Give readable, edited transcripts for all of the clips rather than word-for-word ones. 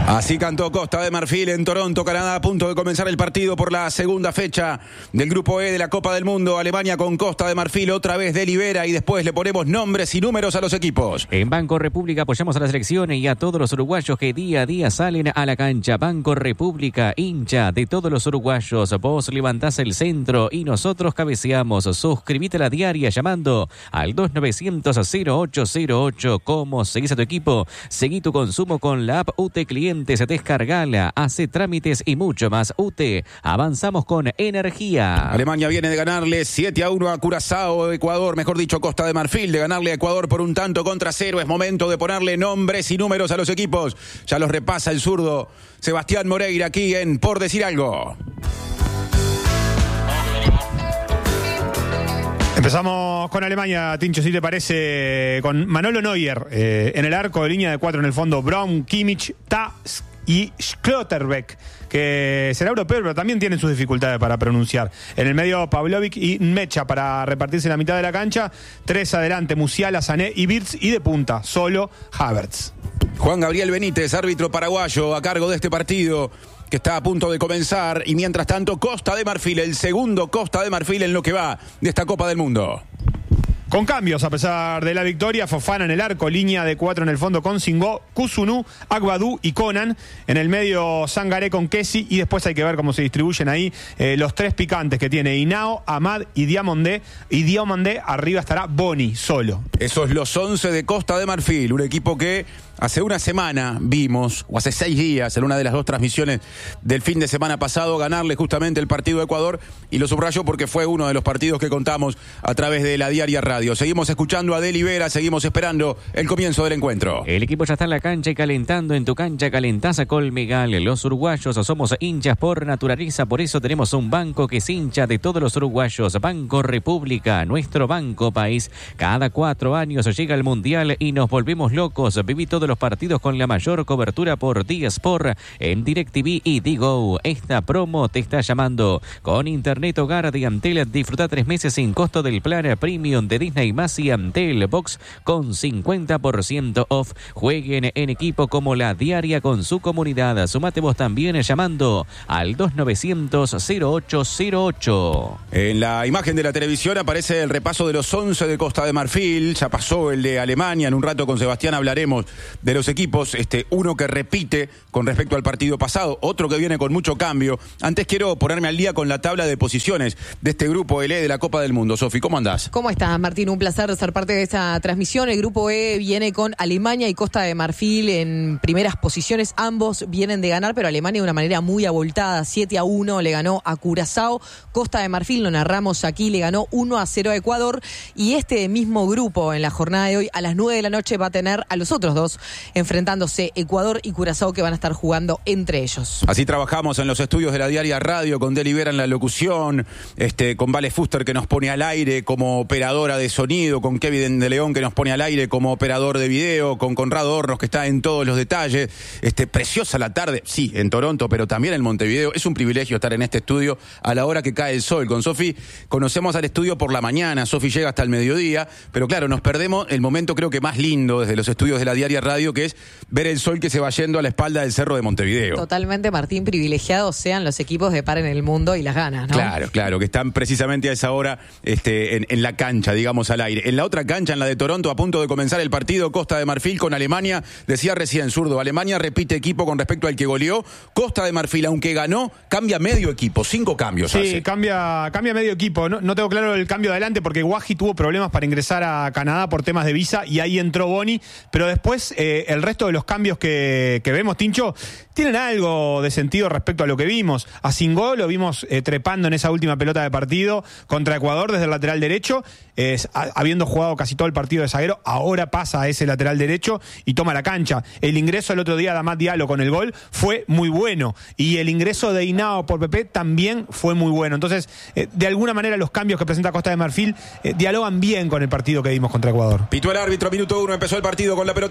Así cantó Costa de Marfil en Toronto, Canadá, a punto de comenzar el partido por la segunda fecha del Grupo E de la Copa del Mundo. Alemania con Costa de Marfil otra vez delibera y después le ponemos nombres y números a los equipos. En Banco República apoyamos a la selección y a todos los uruguayos que día a día salen a la cancha. Banco República, hincha de todos los uruguayos. Vos levantás el centro y nosotros cabeceamos. Suscribite a la diaria llamando al 2900-0808. ¿Cómo seguís a tu equipo? Seguí tu consumo con la app UT Clientes. Descargala, hace trámites y mucho más. UT, avanzamos con energía. Alemania viene de ganarle 7-1 a Curazao, Ecuador, mejor dicho Costa de Marfil, de ganarle a Ecuador por 1-0. Es momento de ponerle nombres y números a los equipos. Ya los repasa el zurdo Sebastián Moreira aquí en Por Decir Algo. Empezamos con Alemania, Tincho, si te parece, con Manolo Neuer en el arco, de línea de 4 en el fondo, Braun, Kimmich, Tas y Schlotterbeck, que será europeo, pero también tienen sus dificultades para pronunciar. En el medio, Pavlovic y Mecha para repartirse la mitad de la cancha. 3 adelante, Musiala, Sané y Wirtz, y de punta, solo Havertz. Juan Gabriel Benítez, árbitro paraguayo, a cargo de este partido que está a punto de comenzar, y mientras tanto Costa de Marfil, el segundo Costa de Marfil en lo que va de esta Copa del Mundo. Con cambios a pesar de la victoria, Fofana en el arco, línea de 4 en el fondo con Singó, Kusunu, Agbadou y Conan. En el medio Sangaré con Kessi, y después hay que ver cómo se distribuyen ahí los 3 picantes que tiene Hinao, Amad y Diomandé. Y Diomandé, arriba estará Boni solo. Esos los 11 de Costa de Marfil, un equipo que hace una semana vimos, o hace 6 días, en una de las 2 transmisiones del fin de semana pasado, ganarle justamente el partido de Ecuador, y lo subrayo porque fue uno de los partidos que contamos a través de la Diaria Radio. Seguimos escuchando a Delibera, seguimos esperando el comienzo del encuentro. El equipo ya está en la cancha y calentando. En tu cancha calentás a Colmegal. Los uruguayos somos hinchas por naturaleza, por eso tenemos un banco que es hincha de todos los uruguayos. Banco República, nuestro banco país. Cada 4 años llega el Mundial y nos volvemos locos. Viví todos los partidos con la mayor cobertura por D-Sport en DirecTV y Digo. Esta promo te está llamando. Con Internet Hogar de Antel, disfruta 3 meses sin costo del plan Premium de Disney Más y Antel Box con 50% off. Jueguen en equipo como la diaria con su comunidad. Sumate vos también llamando al 2900-0808. En la imagen de la televisión aparece el repaso de los 11 de Costa de Marfil. Ya pasó el de Alemania. En un rato con Sebastián hablaremos de los equipos, uno que repite con respecto al partido pasado, otro que viene con mucho cambio. Antes quiero ponerme al día con la tabla de posiciones de este grupo E de la Copa del Mundo. Sofi, ¿cómo andás? ¿Cómo estás, Martín? Un placer ser parte de esta transmisión. El grupo E viene con Alemania y Costa de Marfil en primeras posiciones. Ambos vienen de ganar, pero Alemania de una manera muy abultada. 7-1 le ganó a Curazao. Costa de Marfil, lo narramos aquí, le ganó 1-0 a Ecuador. Y este mismo grupo en la jornada de hoy, a las 9 de la noche, va a tener a los otros dos enfrentándose, Ecuador y Curazao, que van a estar jugando entre ellos. Así trabajamos en los estudios de la Diaria Radio, con Delibera en la locución, con Vale Fuster, que nos pone al aire como operadora de sonido, con Kevin de León, que nos pone al aire como operador de video, con Conrado Hornos, que está en todos los detalles. Preciosa la tarde, sí, en Toronto, pero también en Montevideo. Es un privilegio estar en este estudio a la hora que cae el sol. Con Sofi conocemos al estudio por la mañana, Sofi llega hasta el mediodía, pero claro, nos perdemos el momento creo que más lindo desde los estudios de la Diaria Radio, que es ver el sol que se va yendo a la espalda del cerro de Montevideo. Totalmente, Martín, privilegiados sean los equipos de par en el mundo y las ganas, ¿no? Claro, que están precisamente a esa hora en la cancha, digamos, al aire. En la otra cancha, en la de Toronto, a punto de comenzar el partido, Costa de Marfil con Alemania. Decía recién Zurdo, Alemania repite equipo con respecto al que goleó. Costa de Marfil, aunque ganó, cambia medio equipo, 5 cambios sí, hace. cambia medio equipo. No tengo claro el cambio de adelante porque Guaji tuvo problemas para ingresar a Canadá por temas de visa y ahí entró Boni, pero después el resto de los cambios que vemos, Tincho, tienen algo de sentido respecto a lo que vimos. A Singó lo vimos trepando en esa última pelota de partido contra Ecuador desde el lateral derecho, habiendo jugado casi todo el partido de zaguero, ahora pasa a ese lateral derecho y toma la cancha. El ingreso el otro día de Amad Diallo con el gol fue muy bueno, y el ingreso de Hinao por Pepe también fue muy bueno. Entonces, de alguna manera los cambios que presenta Costa de Marfil dialogan bien con el partido que vimos contra Ecuador. Pitó el árbitro, minuto 1, empezó el partido con la pelota Costa de Marfil.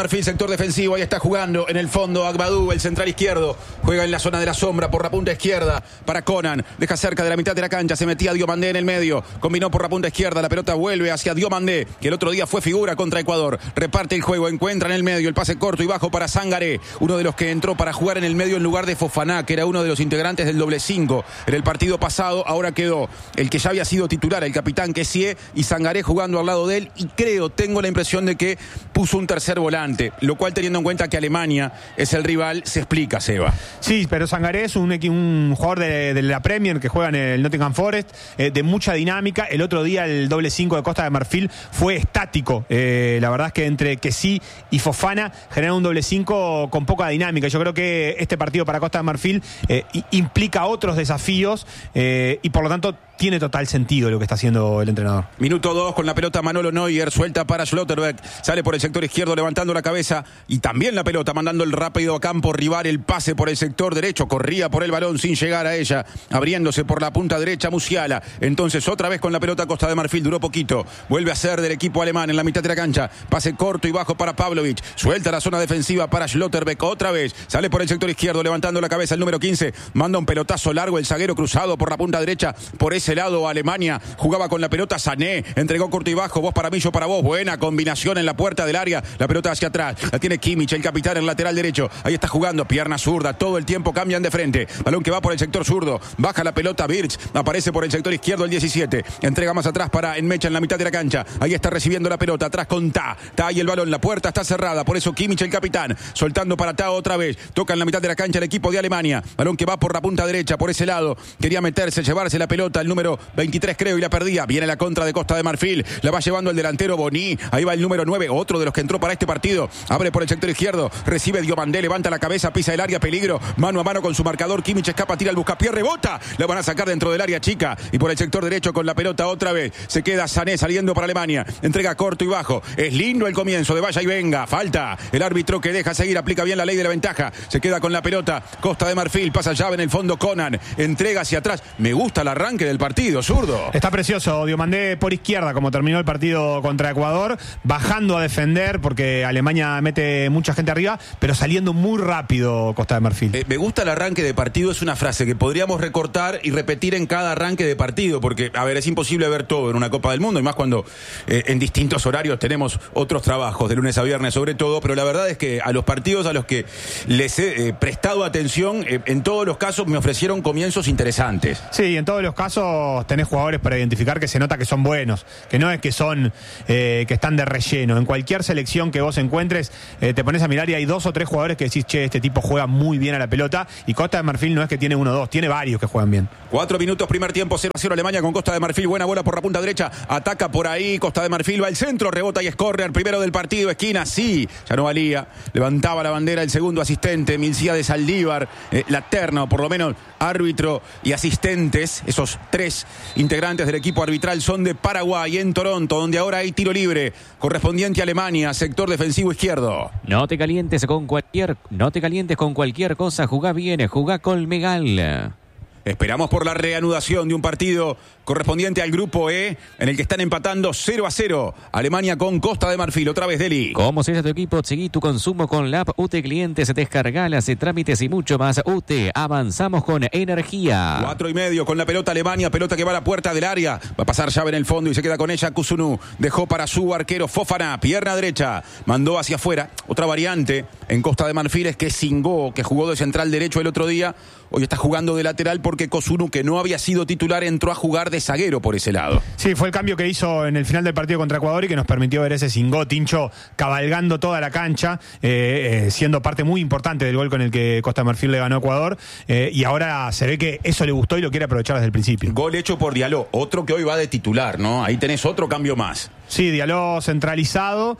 Marfil, sector defensivo. Ahí está jugando en el fondo Agbadou, el central izquierdo. Juega en la zona de la sombra por la punta izquierda para Conan. Deja cerca de la mitad de la cancha. Se metía Diomandé en el medio. Combinó por la punta izquierda. La pelota vuelve hacia Diomandé, que el otro día fue figura contra Ecuador. Reparte el juego. Encuentra en el medio el pase corto y bajo para Sangaré. Uno de los que entró para jugar en el medio en lugar de Fofana, que era uno de los integrantes del doble 5 en el partido pasado. Ahora quedó el que ya había sido titular, el capitán Kessie, y Sangaré jugando al lado de él. Y tengo la impresión de que puso un tercer volante, lo cual, teniendo en cuenta que Alemania es el rival, se explica, Seba. Sí, pero Sangaré es un jugador de la Premier que juega en el Nottingham Forest, de mucha dinámica. El otro día el doble 5 de Costa de Marfil fue estático. La verdad es que entre Kessie y Fofana generaron un doble 5 con poca dinámica. Yo creo que este partido para Costa de Marfil implica otros desafíos y por lo tanto tiene total sentido lo que está haciendo el entrenador. Minuto 2 con la pelota Manolo Neuer, suelta para Schlotterbeck, sale por el sector izquierdo levantando la cabeza y también la pelota mandando el rápido a campo rival, el pase por el sector derecho, corría por el balón sin llegar a ella, abriéndose por la punta derecha Musiala. Entonces otra vez con la pelota Costa de Marfil, duró poquito, vuelve a ser del equipo alemán en la mitad de la cancha, pase corto y bajo para Pavlovic, suelta la zona defensiva para Schlotterbeck, otra vez, sale por el sector izquierdo levantando la cabeza el número 15, manda un pelotazo largo el zaguero cruzado por la punta derecha, por ese lado Alemania, jugaba con la pelota Sané, entregó corto y bajo, vos para mí, yo para vos, buena combinación en la puerta del área, la pelota hacia atrás, la tiene Kimmich, el capitán, en lateral derecho, ahí está jugando, pierna zurda, todo el tiempo cambian de frente, balón que va por el sector zurdo, baja la pelota Birch, aparece por el sector izquierdo el 17, entrega más atrás para Enmecha en la mitad de la cancha, ahí está recibiendo la pelota, atrás con Ta y el balón, la puerta está cerrada, por eso Kimmich, el capitán, soltando para Ta otra vez, toca en la mitad de la cancha el equipo de Alemania, balón que va por la punta derecha, por ese lado, quería meterse, llevarse la pelota, el número 23 creo, y la perdía, viene la contra de Costa de Marfil, la va llevando el delantero Boni, ahí va el número 9, otro de los que entró para este partido, abre por el sector izquierdo, recibe Diomandé, levanta la cabeza, pisa el área, peligro, mano a mano con su marcador, Kimmich escapa, tira el buscapié, rebota, la van a sacar dentro del área chica, y por el sector derecho con la pelota otra vez, se queda Sané saliendo para Alemania, entrega corto y bajo, es lindo el comienzo de vaya y venga, falta, el árbitro que deja seguir, aplica bien la ley de la ventaja, se queda con la pelota, Costa de Marfil, pasa llave en el fondo Conan, entrega hacia atrás, me gusta el arranque del partido, zurdo. Está precioso, Diomandé por izquierda, como terminó el partido contra Ecuador, bajando a defender, porque Alemania mete mucha gente arriba, pero saliendo muy rápido Costa de Marfil. Me gusta el arranque de partido, es una frase que podríamos recortar y repetir en cada arranque de partido, porque, a ver, es imposible ver todo en una Copa del Mundo, y más cuando en distintos horarios tenemos otros trabajos, de lunes a viernes sobre todo, pero la verdad es que a los partidos a los que les he prestado atención, en todos los casos me ofrecieron comienzos interesantes. Sí, en todos los casos tenés jugadores para identificar que se nota que son buenos, que no es que son que están de relleno. En cualquier selección que vos encuentres, te pones a mirar y hay 2 o 3 jugadores que decís, che, este tipo juega muy bien a la pelota, y Costa de Marfil no es que tiene 1 o 2, tiene varios que juegan bien. 4 minutos, primer tiempo, 0-0 Alemania con Costa de Marfil, buena bola por la punta derecha, ataca por ahí, Costa de Marfil va al centro, rebota y es córner, primero del partido, esquina, sí, ya no valía, levantaba la bandera el segundo asistente, Milcía de Saldívar, la terna, o por lo menos árbitro y asistentes, esos 3 integrantes del equipo arbitral son de Paraguay, en Toronto, donde ahora hay tiro libre, correspondiente a Alemania, sector defensivo izquierdo. No te calientes con cualquier cosa, jugá bien, jugá Colmegal. Esperamos por la reanudación de un partido correspondiente al grupo E, en el que están empatando 0-0 Alemania con Costa de Marfil. Otra vez Deli. ¿Cómo se tu equipo? Seguí tu consumo con la app UTE Clientes, descargalas, trámites y mucho más. UTE, avanzamos con energía. 4:30 con la pelota Alemania, pelota que va a la puerta del área, va a pasar llave en el fondo y se queda con ella Kusunu, dejó para su arquero Fofana, pierna derecha, mandó hacia afuera. Otra variante en Costa de Marfil es que Singó, que jugó de central derecho el otro día, hoy está jugando de lateral porque Kusunu, que no había sido titular, entró a jugar de zaguero por ese lado. Sí, fue el cambio que hizo en el final del partido contra Ecuador y que nos permitió ver ese Singó, Tincho, cabalgando toda la cancha, siendo parte muy importante del gol con el que Costa de Marfil le ganó a Ecuador, y ahora se ve que eso le gustó y lo quiere aprovechar desde el principio. Gol hecho por Diallo, otro que hoy va de titular, ¿no? Ahí tenés otro cambio más. Sí, Diallo centralizado,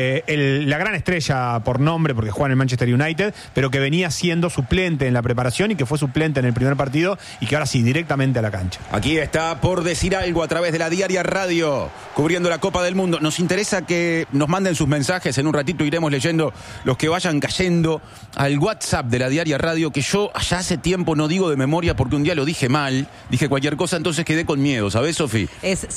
la gran estrella por nombre, porque juega en el Manchester United, pero que venía siendo suplente en la preparación y Boni, que fue suplente en el primer partido y que ahora sí, directamente a la cancha. Aquí está Por Decir Algo a través de la Diaria Radio, cubriendo la Copa del Mundo. Nos interesa que nos manden sus mensajes. En un ratito iremos leyendo los que vayan cayendo al WhatsApp de la Diaria Radio, que yo allá hace tiempo no digo de memoria porque un día lo dije mal, dije cualquier cosa, entonces quedé con miedo, ¿sabés, Sofi? Es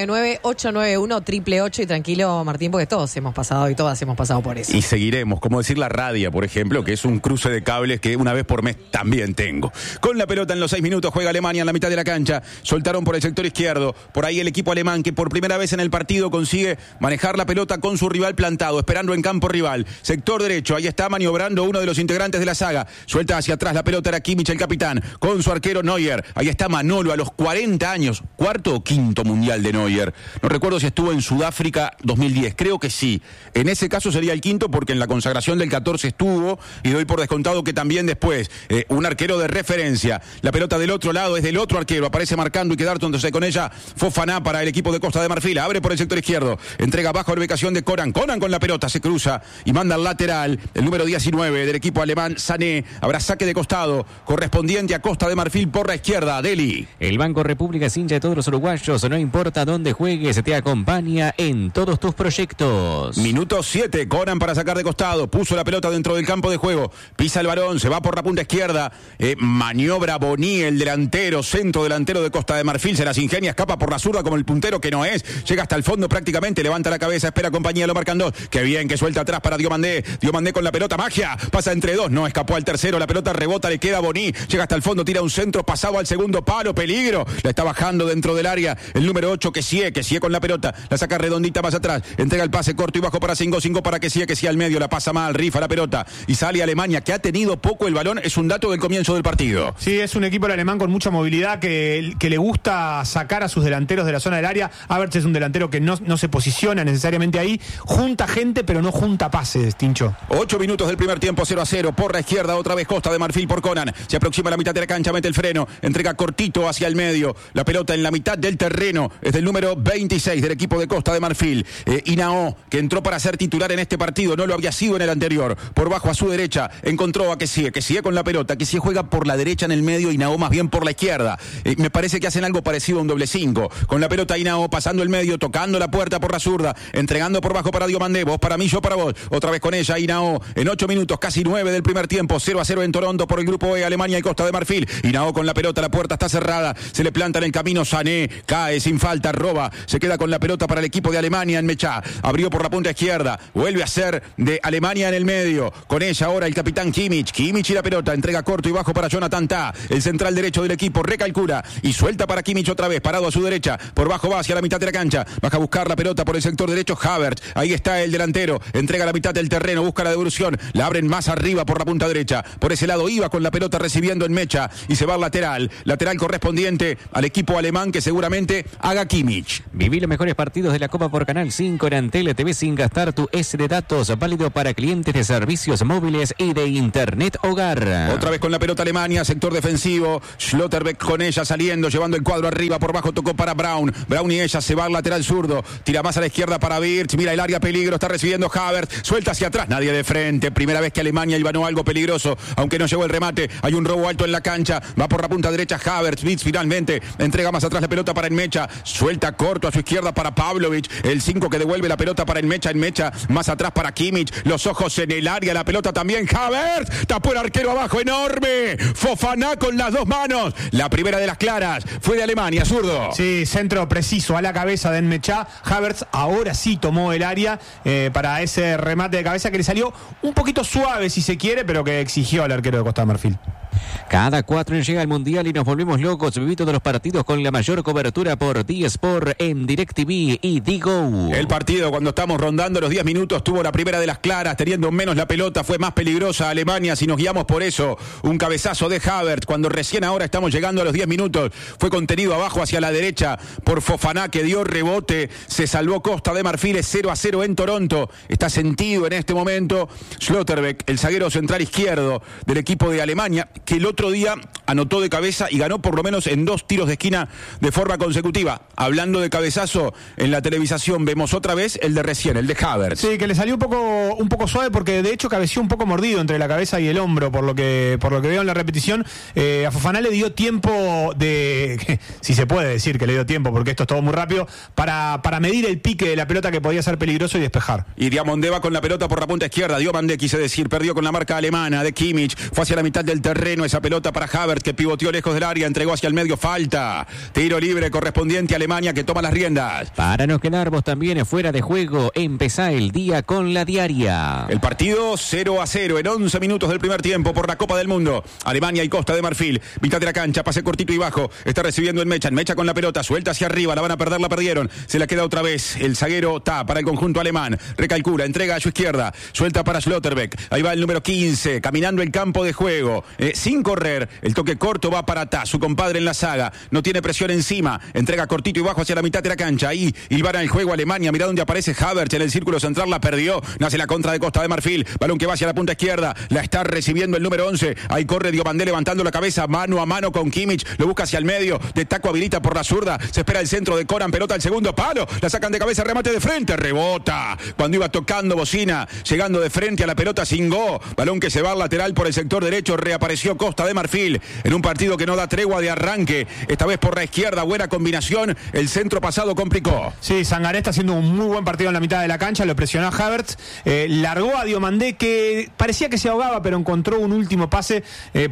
099-891-888 y tranquilo, Martín, porque todos hemos pasado y todas hemos pasado por eso. Y seguiremos, como decir la radia, por ejemplo, que es un cruce de cables que una vez por mes también tengo. Con la pelota en los 6 minutos juega Alemania en la mitad de la cancha. Soltaron por el sector izquierdo. Por ahí el equipo alemán que por primera vez en el partido consigue manejar la pelota con su rival plantado, esperando en campo rival. Sector derecho, ahí está maniobrando uno de los integrantes de la saga. Suelta hacia atrás la pelota, era Kimmich el capitán, con su arquero Neuer. Ahí está Manolo a los 40 años, cuarto o quinto mundial de Neuer. No recuerdo si estuvo en Sudáfrica 2010, creo que sí. En ese caso sería el quinto porque en la consagración del 14 estuvo, y doy por descontado que también después. Un arquero de referencia. La pelota del otro lado es del otro arquero, aparece marcando y quedándose con ella Fofana para el equipo de Costa de Marfil. Abre por el sector izquierdo, entrega bajo la ubicación de Conan con la pelota, se cruza y manda al lateral, el número 19 del equipo alemán, Sané. Habrá saque de costado correspondiente a Costa de Marfil por la izquierda. Deli. El Banco República es hincha de todos los uruguayos, no importa dónde juegues, te acompaña en todos tus proyectos. Minuto 7, Conan para sacar de costado, puso la pelota dentro del campo de juego, pisa el balón, se va por la punta izquierda, maniobra Boni, el delantero, centro delantero de Costa de Marfil, se las ingenia, escapa por la zurda como el puntero que no es, llega hasta el fondo prácticamente, levanta la cabeza, espera compañía, lo marcan dos, qué bien que suelta atrás para Diomandé con la pelota, magia, pasa entre dos, no escapó al tercero, la pelota rebota, le queda Boni, llega hasta el fondo, tira un centro, pasado al segundo palo, peligro, la está bajando dentro del área, el número 8, que sigue con la pelota, la saca redondita más atrás, entrega el pase corto y bajo para Cinco para que siga al medio, la pasa mal, rifa la pelota y sale Alemania, que ha tenido poco el balón, es un dato del comienzo del partido. Sí, es un equipo alemán con mucha movilidad que le gusta sacar a sus delanteros de la zona del área. Havertz es un delantero que no se posiciona necesariamente ahí, junta gente pero no junta pases, Tincho. 8 minutos del primer tiempo, 0-0, por la izquierda otra vez Costa de Marfil por Conan, se aproxima a la mitad de la cancha, mete el freno, entrega cortito hacia el medio, la pelota en la mitad del terreno, es del número 26 del equipo de Costa de Marfil, Inao, que entró para ser titular en este partido, no lo había sido en el anterior, por bajo a su derecha, encontró a que sigue con la pelota, que juega por la derecha en el medio, Inao más bien por la izquierda, me parece que hacen algo parecido a un doble 5, con la pelota Inao pasando el medio, tocando la puerta por la zurda, entregando por bajo para Diomandé, vos para mí, yo para vos, otra vez con ella Inao, en 8 minutos, casi 9 del primer tiempo, 0-0 en Toronto por el grupo E, Alemania y Costa de Marfil, Inao con la pelota, la puerta está cerrada, se le planta en el camino Sané, cae sin falta, roba, se queda con la pelota para el equipo de Alemania en Mechá, abrió por la punta izquierda, vuelve a ser de Alemania en el medio, con ella ahora el capitán Kimmich y la pelota, entrega corto y bajo para Jonathan Tah, el central derecho del equipo, recalcula y suelta para Kimmich otra vez, parado a su derecha, por bajo va hacia la mitad de la cancha, baja a buscar la pelota por el sector derecho Havertz, ahí está el delantero, entrega la mitad del terreno, busca la devolución, la abren más arriba por la punta derecha, por ese lado iba con la pelota recibiendo en Mecha y se va al lateral correspondiente al equipo alemán que seguramente haga Kimmich. Viví los mejores partidos de la Copa por Canal 5 en Antel TV sin gastar tu S de datos, válido para clientes de servicios móviles y de internet hogar. Otra vez con la pelota Alemania, sector defensivo, Schlotterbeck con ella saliendo, llevando el cuadro arriba, por bajo tocó para Braun y ella se va al lateral zurdo, tira más a la izquierda para Wirtz, mira el área, peligro, está recibiendo Havertz, suelta hacia atrás, nadie de frente, primera vez que Alemania ibanó algo peligroso, aunque no llegó el remate, hay un robo alto en la cancha, va por la punta derecha Havertz, Wirtz finalmente, entrega más atrás la pelota para Enmecha, suelta corto a su izquierda para Pavlovic, el 5 que devuelve la pelota para Enmecha, más atrás para Kimmich, los ojos en el área, la pelota también, Havertz, tapó el arquero abajo, enorme, Fofana con las dos manos, la primera de las claras, fue de Alemania, zurdo. Sí, centro preciso a la cabeza de Enmecha, Havertz ahora sí tomó el área para ese remate de cabeza que le salió un poquito suave si se quiere, pero que exigió al arquero de Costa de Marfil. Cada 4 llega al Mundial y nos volvemos locos. Viví todos los partidos con la mayor cobertura por D-Sport en DirecTV y Digo. El partido, cuando estamos rondando los 10 minutos, tuvo la primera de las claras, teniendo menos la pelota, fue más peligrosa Alemania, si nos guiamos por eso. Un cabezazo de Havertz, cuando recién ahora estamos llegando a los 10 minutos, fue contenido abajo hacia la derecha por Fofana, que dio rebote, se salvó Costa de Marfil, 0-0 en Toronto. Está sentido en este momento Schlotterbeck, el zaguero central izquierdo del equipo de Alemania, que el otro día anotó de cabeza y ganó por lo menos en 2 tiros de esquina de forma consecutiva. Hablando de cabezazo, en la televisación vemos otra vez el de recién, el de Havertz. Sí, que le salió un poco suave porque de hecho cabeció un poco mordido entre la cabeza y el hombro, por lo que veo en la repetición. A Fofana le dio tiempo si se puede decir que le dio tiempo, porque esto es todo muy rápido, para medir el pique de la pelota que podía ser peligroso y despejar. Y Diomandé va con la pelota por la punta izquierda. Diomandé, quise decir, perdió con la marca alemana de Kimmich. Fue hacia la mitad del terreno esa pelota para Havertz, que pivoteó lejos del área, entregó hacia el medio, falta. Tiro libre correspondiente a Alemania, que toma las riendas. Para no quedarnos también fuera de juego, empezá el día con la diaria. El partido 0-0 en 11 minutos del primer tiempo por la Copa del Mundo. Alemania y Costa de Marfil. Mitad de la cancha, pase cortito y bajo. Está recibiendo en Mecha. Mecha con la pelota, suelta hacia arriba. La van a perder, la perdieron. Se la queda otra vez. El zaguero está para el conjunto alemán. Recalcula, entrega a su izquierda. Suelta para Schlotterbeck. Ahí va el número 15, caminando el campo de juego. Sin correr. El toque corto va para Ta, su compadre en la saga. No tiene presión encima. Entrega cortito y bajo hacia la mitad de la cancha. Ahí hilvana el juego Alemania. Mirá dónde aparece Havertz en el círculo central. La perdió. Nace la contra de Costa de Marfil. Balón que va hacia la punta izquierda. La está recibiendo el número 11. Ahí corre Diomandé levantando la cabeza. Mano a mano con Kimmich. Lo busca hacia el medio. De taco habilita por la zurda. Se espera el centro de Conan. Pelota al segundo palo. La sacan de cabeza. Remate de frente. Rebota. Cuando iba tocando bocina. Llegando de frente a la pelota sin go. Balón que se va al lateral por el sector derecho. Reapareció Costa de Marfil. En un partido que no da tregua de arranque. Esta vez por la izquierda. Buena combinación. El centro pasado complicó. Sí, Sangaré está haciendo un muy buen partido en la mitad de la cancha. Lo presionó a Havertz. Largó a Diomandé, que parecía que se ahogaba, pero encontró un último pase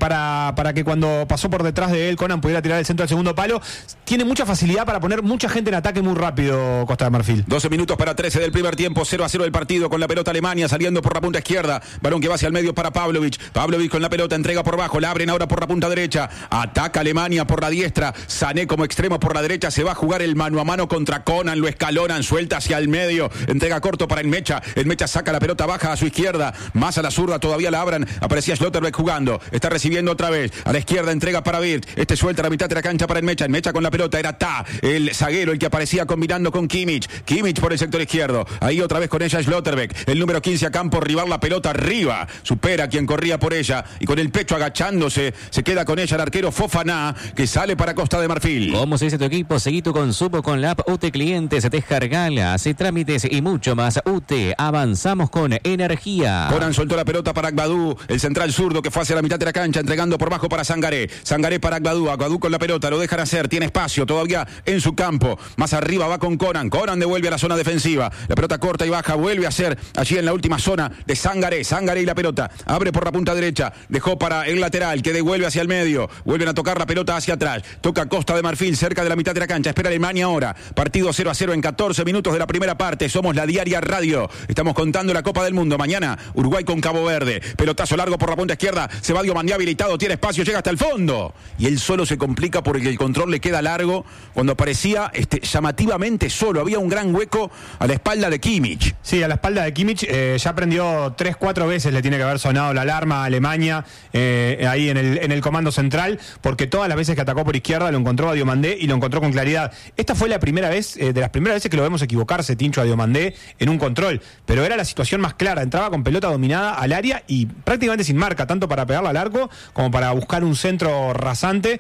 para que cuando pasó por detrás de él, Conan pudiera tirar el centro al segundo palo. Tiene mucha facilidad para poner mucha gente en ataque muy rápido Costa de Marfil. 12 minutos para 13 del primer tiempo, 0-0 el partido, con la pelota Alemania saliendo por la punta izquierda. Balón que va hacia el medio para Pavlovic. Pavlovic con la pelota, entrega por bajo, la abren ahora por la punta derecha. Ataca Alemania por la diestra. Sané como extremo por la derecha. Se va a jugar el mano a mano contra Conan. Lo escalonan, suelta hacia el medio. Entrega corto para el Mecha. El Mecha saca la pelota baja a su izquierda. Más a la zurda, todavía la abran. Aparecía Schlotterbeck jugando. Está recibiendo otra vez. A la izquierda entrega para Wirtz. Suelta a la mitad de la cancha para el Mecha. El Mecha con la pelota era Ta, el zaguero, el que aparecía combinando con Kimmich. Kimmich por el sector izquierdo. Ahí otra vez con ella Schlotterbeck. El número 15 a campo, rival la pelota arriba. Supera a quien corría por ella. Y con el pecho agachándose, se queda con ella el arquero Fofana, que sale para Costa de Marfil. ¿Cómo se dice tu equipo? Seguí tu consumo con la app UTE Clientes. Descargala, hace trámites y mucho más. UTE, avanzamos con energía. Conan soltó la pelota para Agbadou, el central zurdo que fue hacia la mitad de la cancha, entregando por bajo para Sangaré. Sangaré para Agbadou. Agbadou con la pelota, lo dejan hacer, tiene espacio todavía en su campo. Más arriba va con Conan. Conan devuelve a la zona defensiva. La pelota corta y baja, vuelve a ser allí en la última zona de Sangaré. Sangaré y la pelota. Abre por la punta derecha. Dejó para el lateral que devuelve hacia el medio. Vuelven a tocar la pelota hacia atrás. Toca Costa de Marfil cerca de la mitad de la cancha. Espera Alemania ahora. Partido 0-0 en 14 minutos de la primera parte. Somos la Diaria Radio. Estamos contando la Copa del Mundo. Mañana Uruguay con Cabo Verde. Pelotazo largo por la punta izquierda. Se va Diomandé habilitado. Tiene espacio. Llega hasta el fondo. Y él solo se complica porque el control le queda largo. Cuando parecía llamativamente solo. Había un gran hueco a la espalda de Kimmich. Sí, a la espalda de Kimmich. Ya prendió 3-4 veces. Le tiene que haber sonado la alarma a Alemania. Ahí en el comando central. Porque todas las veces que atacó por izquierda lo encontró a Diomandé y lo encontró con claridad. Esta fue la primera vez, de las primeras veces que lo vemos equivocarse, Tincho, a Diomandé en un control. Pero era la situación más clara. Entraba con pelota dominada al área y prácticamente sin marca, tanto para pegarla al arco como para buscar un centro rasante.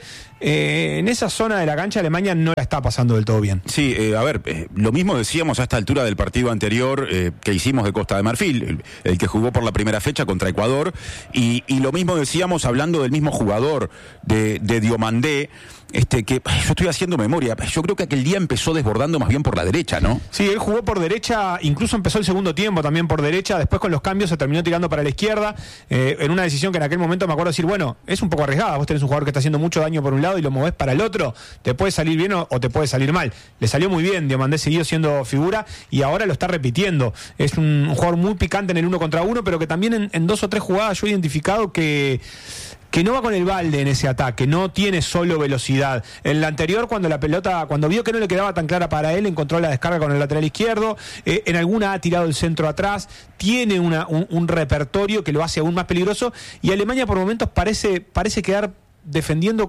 En esa zona de la cancha Alemania no la está pasando del todo bien. Sí, a ver, lo mismo decíamos a esta altura del partido anterior que hicimos de Costa de Marfil, el que jugó por la primera fecha contra Ecuador, y lo mismo decíamos hablando del mismo jugador de Diomandé, que yo estoy haciendo memoria, yo creo que aquel día empezó desbordando más bien por la derecha, ¿no? Sí, él jugó por derecha, incluso empezó el segundo tiempo también por derecha, después con los cambios se terminó tirando para la izquierda, en una decisión que en aquel momento me acuerdo decir, bueno, es un poco arriesgada, vos tenés un jugador que está haciendo mucho daño por un lado y lo movés para el otro, te puede salir bien o te puede salir mal. Le salió muy bien, Diomandé siguió siendo figura y ahora lo está repitiendo. Es un jugador muy picante en el 1 contra 1, pero que también en 2 o 3 jugadas yo he identificado que no va con el balde en ese ataque, no tiene solo velocidad. En la anterior, cuando vio que no le quedaba tan clara para él, encontró la descarga con el lateral izquierdo, en alguna ha tirado el centro atrás, tiene un repertorio que lo hace aún más peligroso, y Alemania por momentos parece quedar defendiendo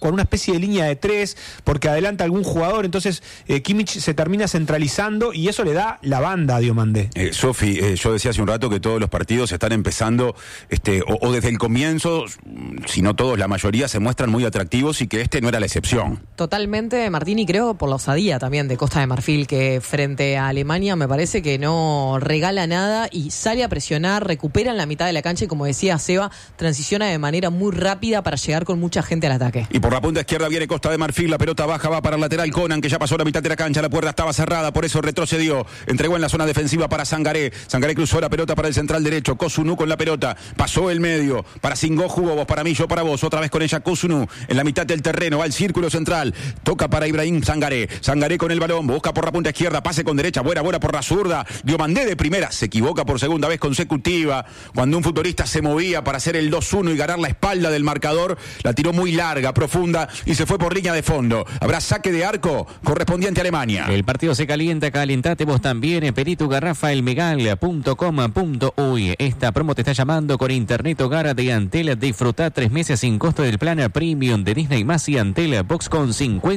con una especie de línea de 3, porque adelanta algún jugador, entonces Kimmich se termina centralizando y eso le da la banda a Diomandé. Sofi, yo decía hace un rato que todos los partidos están empezando, o desde el comienzo, si no todos, la mayoría se muestran muy atractivos y que este no era la excepción. Totalmente, Martín, y creo por la osadía también de Costa de Marfil, que frente a Alemania me parece que no regala nada y sale a presionar, recupera en la mitad de la cancha y, como decía Seba, transiciona de manera muy rápida para llegar con mucha gente al ataque. Y por la punta izquierda viene Costa de Marfil, la pelota baja, va para el lateral Conan, que ya pasó la mitad de la cancha, la puerta estaba cerrada, por eso retrocedió, entregó en la zona defensiva para Sangaré cruzó la pelota para el central derecho, Kozunu con la pelota, pasó el medio, para Singó jugó, vos para mí, yo para vos, otra vez con ella Kozunu, en la mitad del terreno, va al círculo central, toca para Ibrahim Sangaré con el balón, busca por la punta izquierda, pase con derecha, buena por la zurda, Diomandé de primera, se equivoca por segunda vez consecutiva, cuando un futbolista se movía para hacer el 2-1 y ganar la espalda del marcador, la tiró muy larga, profunda y se fue por línea de fondo. Habrá saque de arco correspondiente a Alemania. El partido se calienta, calentate vos también en peritugarrafaelmegal.com.uy. Esta promo te está llamando con Internet Hogar de Antel. Disfruta 3 meses sin costo del plan Premium de Disney Más y Antel Box con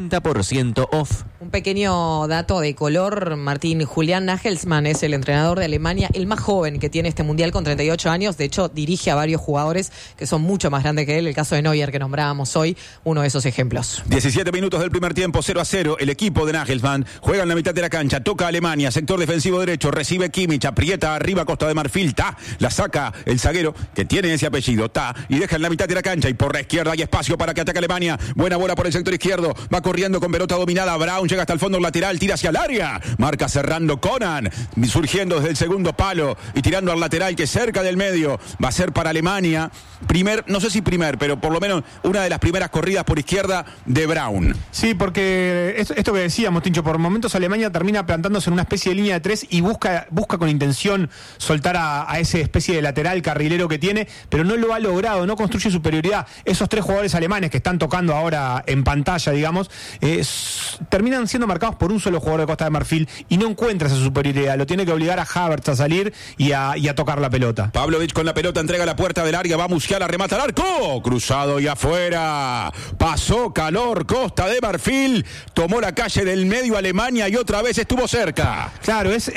50% off. Un pequeño dato de color, Martín. Julián Nagelsmann es el entrenador de Alemania, el más joven que tiene este mundial con 38 años. De hecho, dirige a varios jugadores que son mucho más grandes que él. El caso de Neuer, que nombrábamos hoy, uno de esos ejemplos. 17 minutos del primer tiempo, 0-0. El equipo de Nagelsmann juega en la mitad de la cancha, toca a Alemania, sector defensivo derecho, recibe Kimmich, aprieta arriba Costa de Marfil, la saca el zaguero, que tiene ese apellido, y deja en la mitad de la cancha, y por la izquierda hay espacio para que ataque Alemania. Buena bola por el sector izquierdo, va corriendo con pelota dominada, Braun llega hasta el fondo lateral, tira hacia el área, marca cerrando Conan, surgiendo desde el segundo palo y tirando al lateral, que cerca del medio va a ser para Alemania, no sé si pero por lo menos una de las primeras corridas por izquierda de Braun. Sí, porque esto que decíamos, Tincho, por momentos Alemania termina plantándose en una especie de línea de 3 y busca con intención soltar a esa especie de lateral carrilero que tiene, pero no lo ha logrado, no construye superioridad. Esos 3 jugadores alemanes que están tocando ahora en pantalla, digamos, terminan siendo marcados por un solo jugador de Costa de Marfil y no encuentra esa superioridad. Lo tiene que obligar a Havertz a salir y a tocar la pelota. Pavlovic con la pelota entrega la puerta del área, va Musiala, remata al arco, cruzado y afuera. Pasó calor Costa de Marfil, tomó la calle del medio Alemania y otra vez estuvo cerca. Claro, es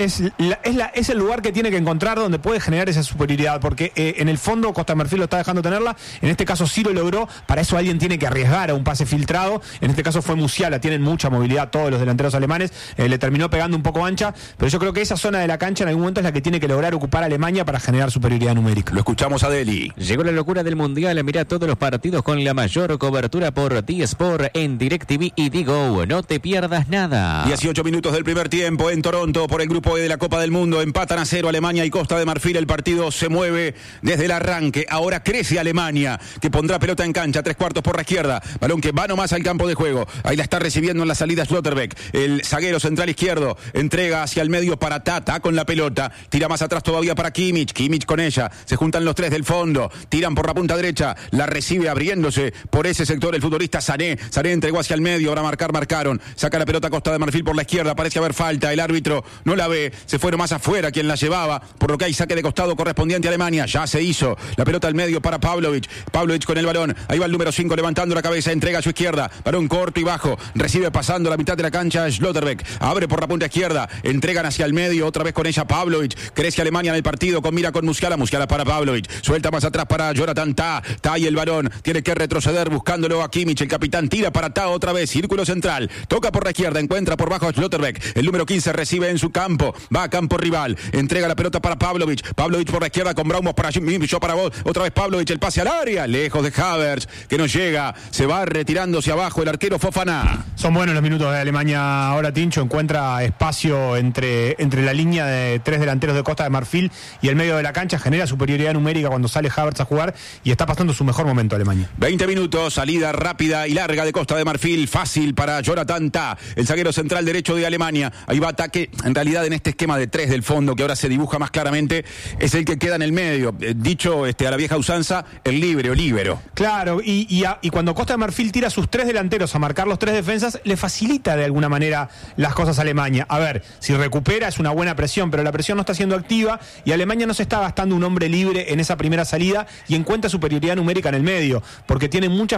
el lugar que tiene que encontrar donde puede generar esa superioridad, porque en el fondo Costa de Marfil lo está dejando tenerla, en este caso sí lo logró, para eso alguien tiene que arriesgar a un pase filtrado, en este caso fue Musiala, tienen mucha movilidad todos los delanteros alemanes, le terminó pegando un poco ancha, pero yo creo que esa zona de la cancha en algún momento es la que tiene que lograr ocupar Alemania para generar superioridad numérica. Lo escuchamos a Deli. Llegó la locura del Mundial, mirá todos los partidos con la mayor cobertura por D-Sport en DirecTV y Digo, no te pierdas nada. 18 minutos del primer tiempo en Toronto por el grupo E de la Copa del Mundo, empatan a 0 Alemania y Costa de Marfil, el partido se mueve desde el arranque, ahora crece Alemania, que pondrá pelota en cancha, 3/4 por la izquierda, balón que va nomás al campo de juego, ahí la está recibiendo en la salida Schlotterbeck, el zaguero central izquierdo, entrega hacia el medio para Tata con la pelota, tira más atrás todavía para Kimmich con ella, se juntan los 3 del fondo, tiran por la punta derecha, la recibe abriéndose por ese sector el futbolista Sané entregó hacia el medio, ahora marcaron, saca la pelota Costa de Marfil por la izquierda, parece haber falta, el árbitro no la ve, se fueron más afuera quien la llevaba, por lo que hay saque de costado correspondiente a Alemania, ya se hizo, la pelota al medio para Pavlovic con el balón, ahí va el número 5 levantando la cabeza, entrega a su izquierda, balón corto y bajo, recibe pasando la mitad de la cancha Schlotterbeck, abre por la punta izquierda, entregan hacia el medio, otra vez con ella Pavlovic, crece Alemania en el partido, con Musiala para Pavlovic, suelta más atrás para Jonathan Tah y el balón, tiene que retroceder buscándolo a Kimmich, el capitán tira para Tah otra vez, círculo central, toca por la izquierda, encuentra por bajo a Schlotterbeck, el número 15 recibe en su campo, va a campo rival, entrega la pelota para Pavlovic por la izquierda con Braun, para yo para vos, otra vez Pavlovic, el pase al área, lejos de Havertz, que no llega, se va retirando hacia abajo el arquero Fofana. Son buenos los minutos de Alemania ahora, Tincho, encuentra espacio entre la línea de 3 delanteros de Costa de Marfil y el medio de la cancha, genera superioridad numérica cuando sale Havertz a jugar y está pasando su mejor momento Alemania. 20 minutos, salida rápida y larga de Costa de Marfil, fácil para Jonathan Tah, el zaguero central derecho de Alemania, ahí va ataque, en realidad en este esquema de 3 del fondo que ahora se dibuja más claramente, es el que queda en el medio, dicho a la vieja usanza, el libre o líbero. Claro, y cuando Costa de Marfil tira sus 3 delanteros a marcar los 3 defensas, le facilita de alguna manera las cosas a Alemania. A ver, si recupera es una buena presión, pero la presión no está siendo activa y Alemania no se está gastando un hombre libre en esa primera salida y encuentra superioridad numérica en el medio, porque tiene mucha facilidad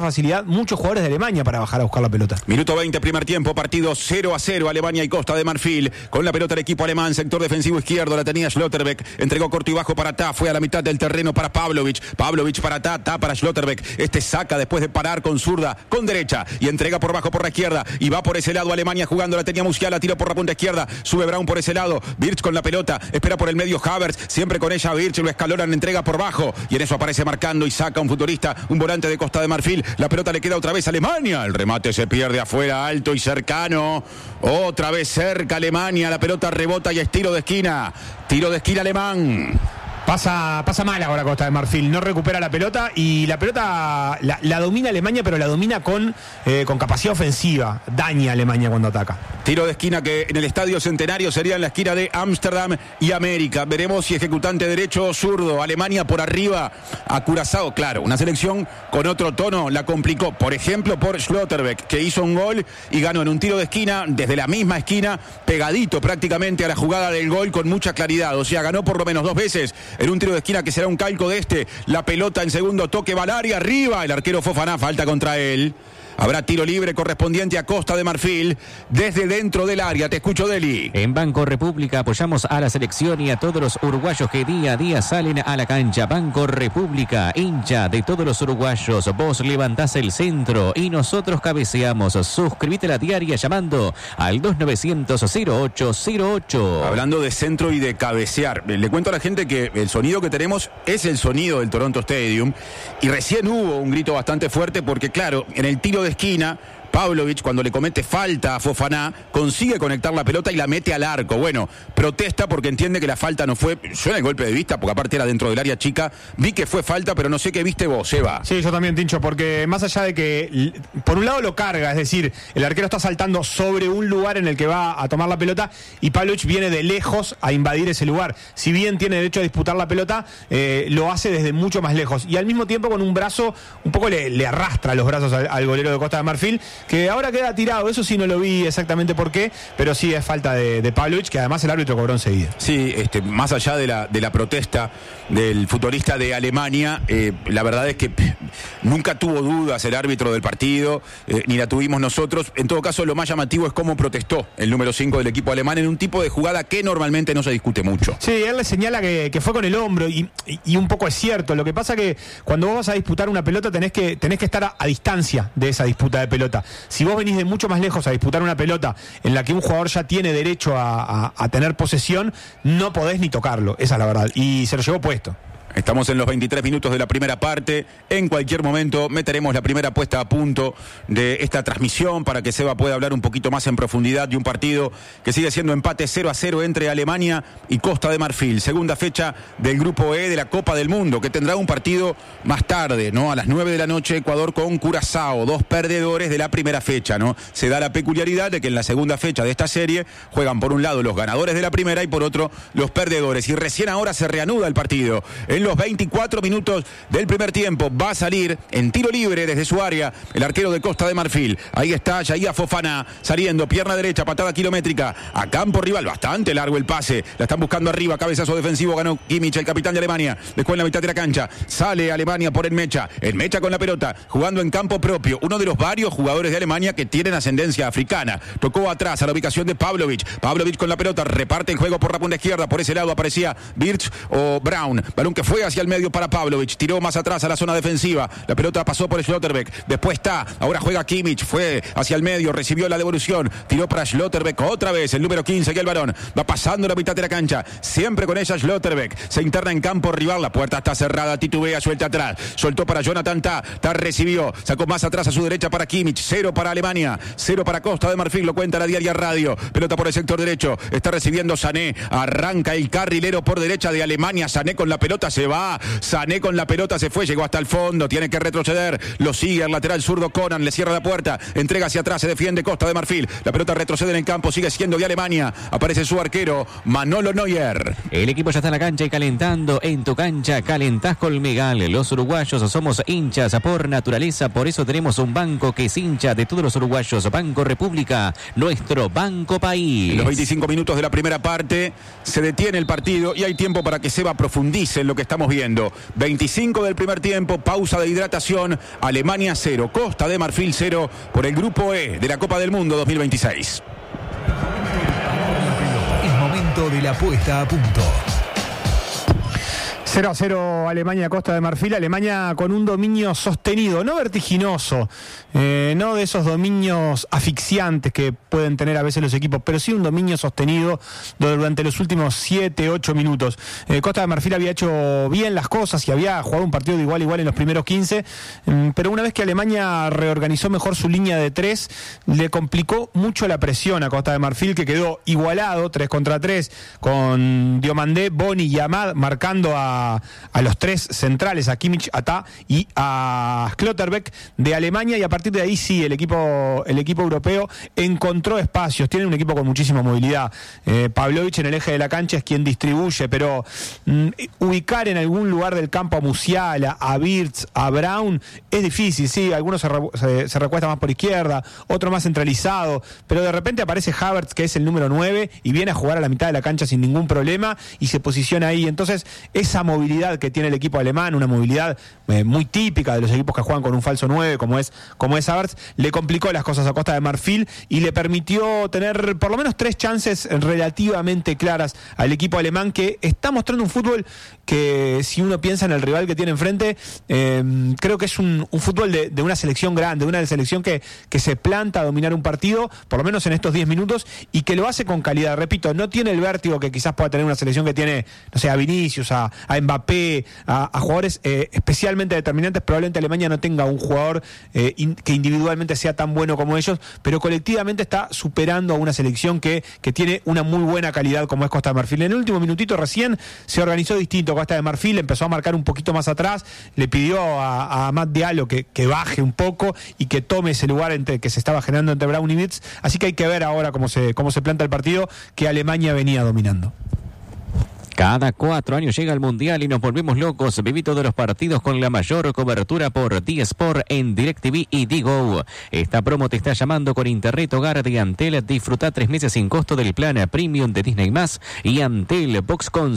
disponibilidad muchos jugadores de Alemania para bajar a buscar la pelota. Minuto 20, primer tiempo, partido 0-0, Alemania y Costa de Marfil. Con la pelota el equipo alemán, sector defensivo izquierdo, la tenía Schlotterbeck, entregó corto y bajo para Ta, fue a la mitad del terreno para Pavlovic para Ta, Ta para Schlotterbeck, saca después de parar con zurda, con derecha, y entrega por bajo por la izquierda, y va por ese lado Alemania jugando, la tenía Musiala, tiro por la punta izquierda, sube Braun por ese lado, Wirtz con la pelota, espera por el medio Havertz, siempre con ella Wirtz, lo escalonan, entrega por bajo, y en eso aparece marcando y saca un futbolista, un volante de Costa de Marfil, la pelota le queda otra vez a Alemania, el remate se pierde afuera, alto y cercano, otra vez cerca Alemania, la pelota rebota y es tiro de esquina alemán. Pasa mal ahora Costa de Marfil, no recupera la pelota y la pelota la domina Alemania, pero la domina con capacidad ofensiva, daña a Alemania cuando ataca. Tiro de esquina que en el Estadio Centenario sería en la esquina de Ámsterdam y América. Veremos si ejecutante derecho o zurdo. Alemania por arriba a Curazao. Claro, una selección con otro tono la complicó. Por ejemplo, por Schlotterbeck, que hizo un gol y ganó en un tiro de esquina, desde la misma esquina, pegadito prácticamente a la jugada del gol con mucha claridad. O sea, ganó por lo menos 2 veces en un tiro de esquina que será un calco de este. La pelota en segundo toque, va al área, arriba. El arquero Fofana, falta contra él. Habrá tiro libre correspondiente a Costa de Marfil desde dentro del área. Te escucho, Deli. En Banco República apoyamos a la selección y a todos los uruguayos que día a día salen a la cancha. Banco República, hincha de todos los uruguayos. Vos levantás el centro y nosotros cabeceamos. Suscríbete a la diaria llamando al 2900-0808. Hablando de centro y de cabecear, le cuento a la gente que el sonido que tenemos es el sonido del Toronto Stadium y recién hubo un grito bastante fuerte porque, claro, en el tiro de esquina, Pavlovic, cuando le comete falta a Fofana, consigue conectar la pelota y la mete al arco. Bueno, protesta porque entiende que la falta no fue. Yo en el golpe de vista, porque aparte era dentro del área chica, vi que fue falta, pero no sé qué viste vos, Eva. Sí, yo también, Tincho, porque más allá de que por un lado lo carga, es decir, el arquero está saltando sobre un lugar en el que va a tomar la pelota y Pavlovic viene de lejos a invadir ese lugar. Si bien tiene derecho a disputar la pelota, lo hace desde mucho más lejos. Y al mismo tiempo con un brazo, un poco le arrastra los brazos al golero de Costa de Marfil, que ahora queda tirado. Eso sí no lo vi exactamente por qué, pero sí es falta de Pavlovic, que además el árbitro cobró enseguida. Sí, más allá de la protesta del futbolista de Alemania, la verdad es que nunca tuvo dudas el árbitro del partido, ni la tuvimos nosotros. En todo caso, lo más llamativo es cómo protestó el número 5 del equipo alemán en un tipo de jugada que normalmente no se discute mucho. Sí, él le señala que fue con el hombro y un poco es cierto. Lo que pasa que cuando vos vas a disputar una pelota tenés que estar a distancia de esa disputa de pelota. Si vos venís de mucho más lejos a disputar una pelota en la que un jugador ya tiene derecho a tener posesión, no podés ni tocarlo, esa es la verdad. Y se lo llevó puesto. Estamos en los 23 minutos de la primera parte. En cualquier momento meteremos la primera puesta a punto de esta transmisión para que Seba pueda hablar un poquito más en profundidad de un partido que sigue siendo empate 0-0 entre Alemania y Costa de Marfil. Segunda fecha del Grupo E de la Copa del Mundo, que tendrá un partido más tarde, ¿no? A las 9 de la noche, Ecuador con Curazao, 2 perdedores de la primera fecha, ¿no? Se da la peculiaridad de que en la segunda fecha de esta serie juegan por un lado los ganadores de la primera y por otro los perdedores. Y recién ahora se reanuda el partido. En los 24 minutos del primer tiempo va a salir en tiro libre desde su área el arquero de Costa de Marfil. Ahí está Yahia Fofana saliendo, pierna derecha, patada kilométrica a campo rival, bastante largo el pase, la están buscando arriba, cabezazo defensivo, ganó Kimmich, el capitán de Alemania. Después en la mitad de la cancha sale Alemania por el Mecha con la pelota, jugando en campo propio, uno de los varios jugadores de Alemania que tienen ascendencia africana. Tocó atrás a la ubicación de Pavlovic con la pelota, reparte el juego por la punta izquierda, por ese lado aparecía Wirtz o Braun, balón que fue hacia el medio para Pavlovic, tiró más atrás a la zona defensiva, la pelota pasó por Schlotterbeck, después ahora juega Kimmich, fue hacia el medio, recibió la devolución, tiró para Schlotterbeck, otra vez el número 15 que el varón, va pasando la mitad de la cancha, siempre con ella Schlotterbeck, se interna en campo rival, la puerta está cerrada, titubea, suelta atrás, soltó para Jonathan Tah recibió, sacó más atrás a su derecha para Kimmich, 0 para Alemania, 0 para Costa de Marfil, lo cuenta la diaria radio, pelota por el sector derecho, está recibiendo Sané, arranca el carrilero por derecha de Alemania, Sané con la pelota se va, Sané con la pelota se fue, llegó hasta el fondo, tiene que retroceder, lo sigue el lateral zurdo Conan, le cierra la puerta, entrega hacia atrás, se defiende Costa de Marfil, la pelota retrocede en el campo, sigue siendo de Alemania, aparece su arquero Manolo Neuer. El equipo ya está en la cancha y calentando. En tu cancha calentás Colmegal. Los uruguayos somos hinchas por naturaleza, por eso tenemos un banco que es hincha de todos los uruguayos. Banco República, nuestro banco país. En los 25 minutos de la primera parte se detiene el partido y hay tiempo para que Seba profundice en lo que está estamos viendo. 25 del primer tiempo, pausa de hidratación. Alemania 0, Costa de Marfil 0 por el Grupo E de la Copa del Mundo 2026. Es momento de la puesta a punto. 0-0 Alemania, Costa de Marfil. Alemania con un dominio sostenido, no vertiginoso, no de esos dominios asfixiantes que pueden tener a veces los equipos, pero sí un dominio sostenido durante los últimos 7-8 minutos. Costa de Marfil había hecho bien las cosas y había jugado un partido de igual a igual en los primeros 15, pero una vez que Alemania reorganizó mejor su línea de 3, le complicó mucho la presión a Costa de Marfil, que quedó igualado 3 contra 3 con Diomandé, Boni y Amad marcando a los tres centrales, a Kimmich, a Ta y a Schlotterbeck de Alemania, y a partir de ahí sí, el equipo europeo encontró espacios, tiene un equipo con muchísima movilidad. Pavlovic en el eje de la cancha es quien distribuye, pero ubicar en algún lugar del campo a Musiala, a Wirtz, a Braun es difícil, sí, algunos se recuestan más por izquierda, otro más centralizado, pero de repente aparece Havertz, que es el número 9 y viene a jugar a la mitad de la cancha sin ningún problema y se posiciona ahí. Entonces esa movilidad que tiene el equipo alemán, una movilidad muy típica de los equipos que juegan con un falso 9 como es Havertz, le complicó las cosas a Costa de Marfil y le permitió tener por lo menos 3 chances relativamente claras al equipo alemán, que está mostrando un fútbol que, si uno piensa en el rival que tiene enfrente, creo que es un fútbol de una selección grande, una selección que se planta a dominar un partido, por lo menos en estos 10 minutos, y que lo hace con calidad. Repito, no tiene el vértigo que quizás pueda tener una selección que tiene, no sé, a Vinicius, a Mbappé, a jugadores especialmente determinantes. Probablemente Alemania no tenga un jugador que individualmente sea tan bueno como ellos, pero colectivamente está superando a una selección que tiene una muy buena calidad como es Costa de Marfil. En el último minutito recién se organizó distinto Costa de Marfil, empezó a marcar un poquito más atrás, le pidió a Amad Diallo que baje un poco y que tome ese lugar que se estaba generando entre Braun y Wirtz, así que hay que ver ahora cómo se planta el partido, que Alemania venía dominando. Cada 4 años llega el Mundial y nos volvemos locos. Viví todos los partidos con la mayor cobertura por D-Sport en DirecTV y Digo. Esta promo te está llamando con Internet Hogar de Antel. Disfruta 3 meses sin costo del plan Premium de Disney+, y Antel Box con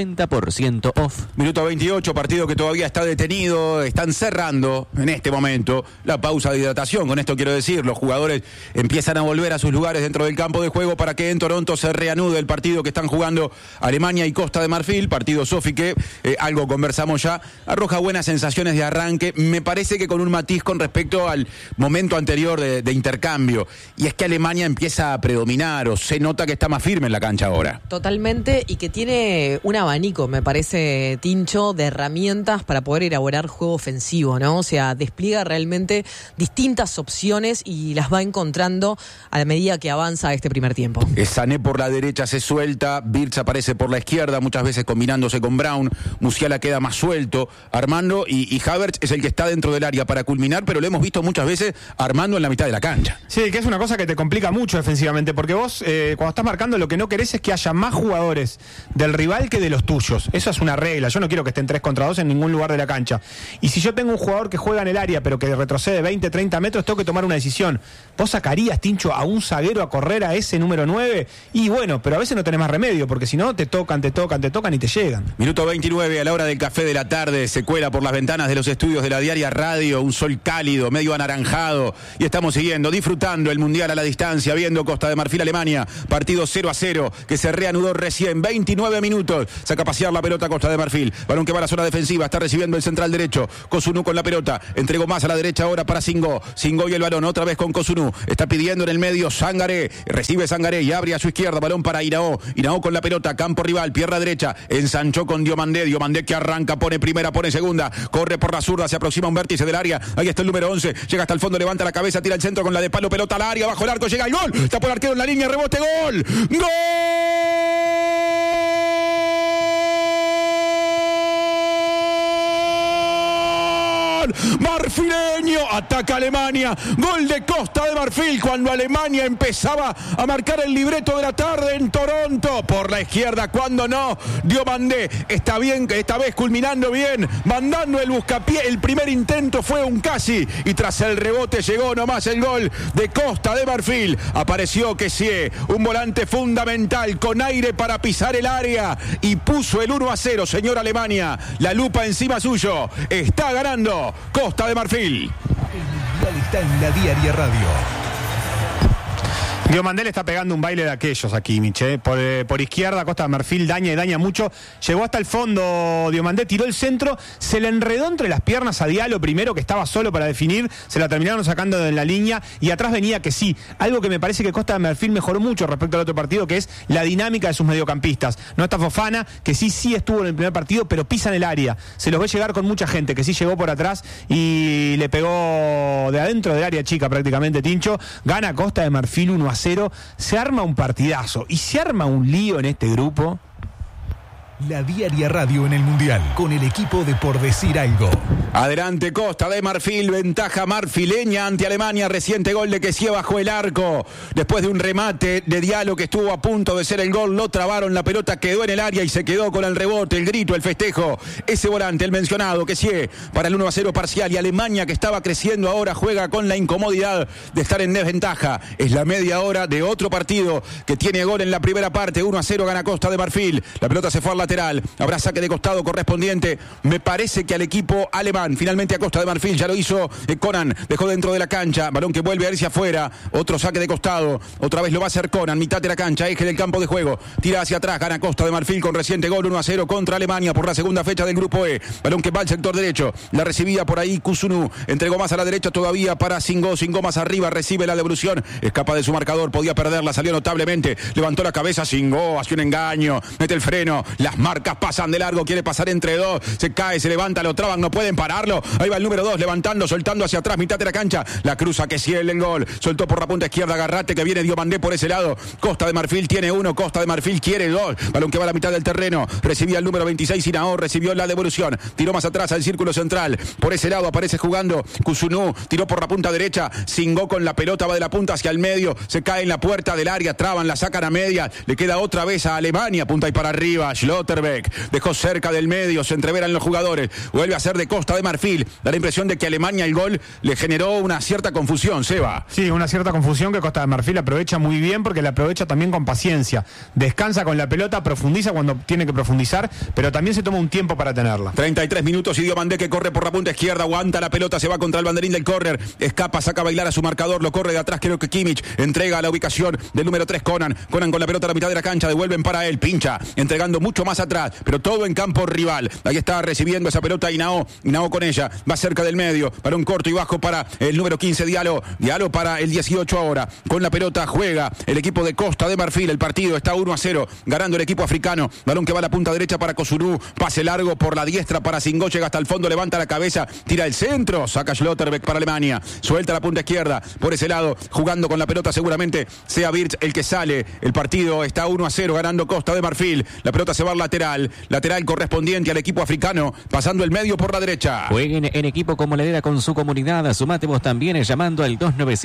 50% off. Minuto 28, partido que todavía está detenido. Están cerrando en este momento la pausa de hidratación. Con esto quiero decir, los jugadores empiezan a volver a sus lugares dentro del campo de juego para que en Toronto se reanude el partido que están jugando Alemania y Costa de Marfil, partido Sofi que algo conversamos ya, arroja buenas sensaciones de arranque, me parece que con un matiz con respecto al momento anterior de intercambio, y es que Alemania empieza a predominar, o se nota que está más firme en la cancha ahora. Totalmente, y que tiene un abanico, me parece, Tincho, de herramientas para poder elaborar juego ofensivo, ¿no? O sea, despliega realmente distintas opciones y las va encontrando a la medida que avanza este primer tiempo. Sané por la derecha se suelta, Wirtz aparece por la izquierda, muchas veces combinándose con Braun, Musiala queda más suelto, armando, y Havertz es el que está dentro del área para culminar, pero lo hemos visto muchas veces armando en la mitad de la cancha. Sí, que es una cosa que te complica mucho defensivamente, porque vos cuando estás marcando lo que no querés es que haya más jugadores del rival que de los tuyos. Eso es una regla, yo no quiero que estén 3 contra 2 en ningún lugar de la cancha. Y si yo tengo un jugador que juega en el área pero que retrocede 20, 30 metros, tengo que tomar una decisión. ¿Vos sacarías, Tincho, a un zaguero a correr a ese número 9? Y bueno, pero a veces no tenés más remedio, porque si no te tocan y te llegan. Minuto 29, a la hora del café de la tarde, se cuela por las ventanas de los estudios de la Diaria Radio, un sol cálido, medio anaranjado, y estamos siguiendo, disfrutando el Mundial a la distancia, viendo Costa de Marfil Alemania, partido 0-0, que se reanudó recién, 29 minutos, saca a pasear la pelota Costa de Marfil, balón que va a la zona defensiva, está recibiendo el central derecho, Kosunu con la pelota, entregó más a la derecha ahora para Singo y el balón, otra vez con Kosunu, está pidiendo en el medio Sangaré, recibe Sangaré y abre a su izquierda, balón para Irao con la pelota, campo rival, pierna derecha, ensanchó con Diomandé que arranca, pone primera, pone segunda, corre por la zurda, se aproxima a un vértice del área, ahí está el número 11, llega hasta el fondo, levanta la cabeza, tira el centro con la de palo, pelota al área, bajo el arco, llega el gol, está por el arquero en la línea, rebote, gol, ¡gol! gol marfileño, ataca Alemania, gol de Costa de Marfil cuando Alemania empezaba a marcar el libreto de la tarde en Toronto, por la izquierda, cuando no, Diomandé está bien, esta vez culminando bien, mandando el buscapié, el primer intento fue un casi, y tras el rebote llegó nomás el gol de Costa de Marfil, apareció Kessie, un volante fundamental, con aire para pisar el área, y puso el 1-0, señor Alemania, la lupa encima suyo, está ganando Costa de Marfil. El Mundial está en la Diaria Radio. Diomandé le está pegando un baile de aquellos aquí, Miche. Por izquierda, Costa de Marfil daña y daña mucho. Llegó hasta el fondo Diomandé, tiró el centro, se le enredó entre las piernas a Diallo primero, que estaba solo para definir, se la terminaron sacando de la línea, y atrás venía que sí. Algo que me parece que Costa de Marfil mejoró mucho respecto al otro partido, que es la dinámica de sus mediocampistas. No está Fofana, que sí estuvo en el primer partido, pero pisan el área. Se los ve llegar con mucha gente, que sí llegó por atrás y le pegó de adentro del área chica prácticamente, Tincho. Gana Costa de Marfil 1-0. Se arma un partidazo y se arma un lío en este grupo. La Diaria Radio en el Mundial, con el equipo de Por Decir Algo. Adelante Costa de Marfil, ventaja marfileña ante Alemania, reciente gol de Kessie bajo el arco, después de un remate de Diallo que estuvo a punto de ser el gol, lo trabaron, la pelota quedó en el área y se quedó con el rebote, el grito, el festejo, ese volante, el mencionado, Kessie, para el 1-0 parcial, y Alemania, que estaba creciendo ahora, juega con la incomodidad de estar en desventaja. Es la media hora de otro partido que tiene gol en la primera parte, 1-0 gana Costa de Marfil, la pelota se fue al lateral, habrá saque de costado correspondiente, me parece que al equipo alemán, finalmente a Costa de Marfil, ya lo hizo Conan, dejó dentro de la cancha, balón que vuelve a irse afuera, otro saque de costado, otra vez lo va a hacer Conan, mitad de la cancha, eje del campo de juego, tira hacia atrás, gana Costa de Marfil con reciente gol 1-0 contra Alemania por la segunda fecha del grupo E, balón que va al sector derecho, la recibía por ahí Kusunu, entregó más a la derecha todavía para Singo más arriba, recibe la devolución, escapa de su marcador, podía perderla, salió notablemente, levantó la cabeza Singo, hace un engaño, mete el freno, las marcas pasan de largo, quiere pasar entre dos, se cae, se levanta, lo traban, no pueden pararlo, ahí va el número 2, levantando, soltando hacia atrás, mitad de la cancha, la cruza que ciele el gol, soltó por la punta izquierda, Garrate, que viene Diomandé por ese lado, Costa de Marfil tiene uno, Costa de Marfil quiere dos, balón que va a la mitad del terreno, recibía el número 26 Sinao, recibió la devolución, tiró más atrás al círculo central, por ese lado aparece jugando Kusunu, tiró por la punta derecha, Singo con la pelota, va de la punta hacia el medio, se cae en la puerta del área, traban, la sacan a media, le queda otra vez a Alemania, punta y para arriba, Schlotterbeck, dejó cerca del medio, se entreveran los jugadores, vuelve a ser de Costa de Marfil, da la impresión de que Alemania el gol le generó una cierta confusión, Seba. Sí, una cierta confusión que Costa de Marfil aprovecha muy bien, porque la aprovecha también con paciencia, descansa con la pelota, profundiza cuando tiene que profundizar, pero también se toma un tiempo para tenerla. 33 minutos y Diomandé, que corre por la punta izquierda, aguanta la pelota, se va contra el banderín del córner, escapa, saca a bailar a su marcador, lo corre de atrás, creo que Kimmich, entrega a la ubicación del número 3 Conan con la pelota a la mitad de la cancha, devuelven para él, pincha, entregando mucho más atrás, pero todo en campo rival, ahí está recibiendo esa pelota Hinao con ella, va cerca del medio, para un corto y bajo para el número 15 Diallo para el 18 ahora, con la pelota juega el equipo de Costa de Marfil, el partido está 1-0, ganando el equipo africano, balón que va a la punta derecha para Kusunu, pase largo por la diestra para Singo, llega hasta el fondo, levanta la cabeza, tira el centro, saca Schlotterbeck para Alemania, suelta la punta izquierda, por ese lado, jugando con la pelota seguramente sea Wirtz el que sale, el partido está 1-0, ganando Costa de Marfil, la pelota se va al lateral correspondiente al equipo africano, pasando el medio por la derecha. Jueguen en equipo como Ladera con su comunidad, sumate vos también llamando al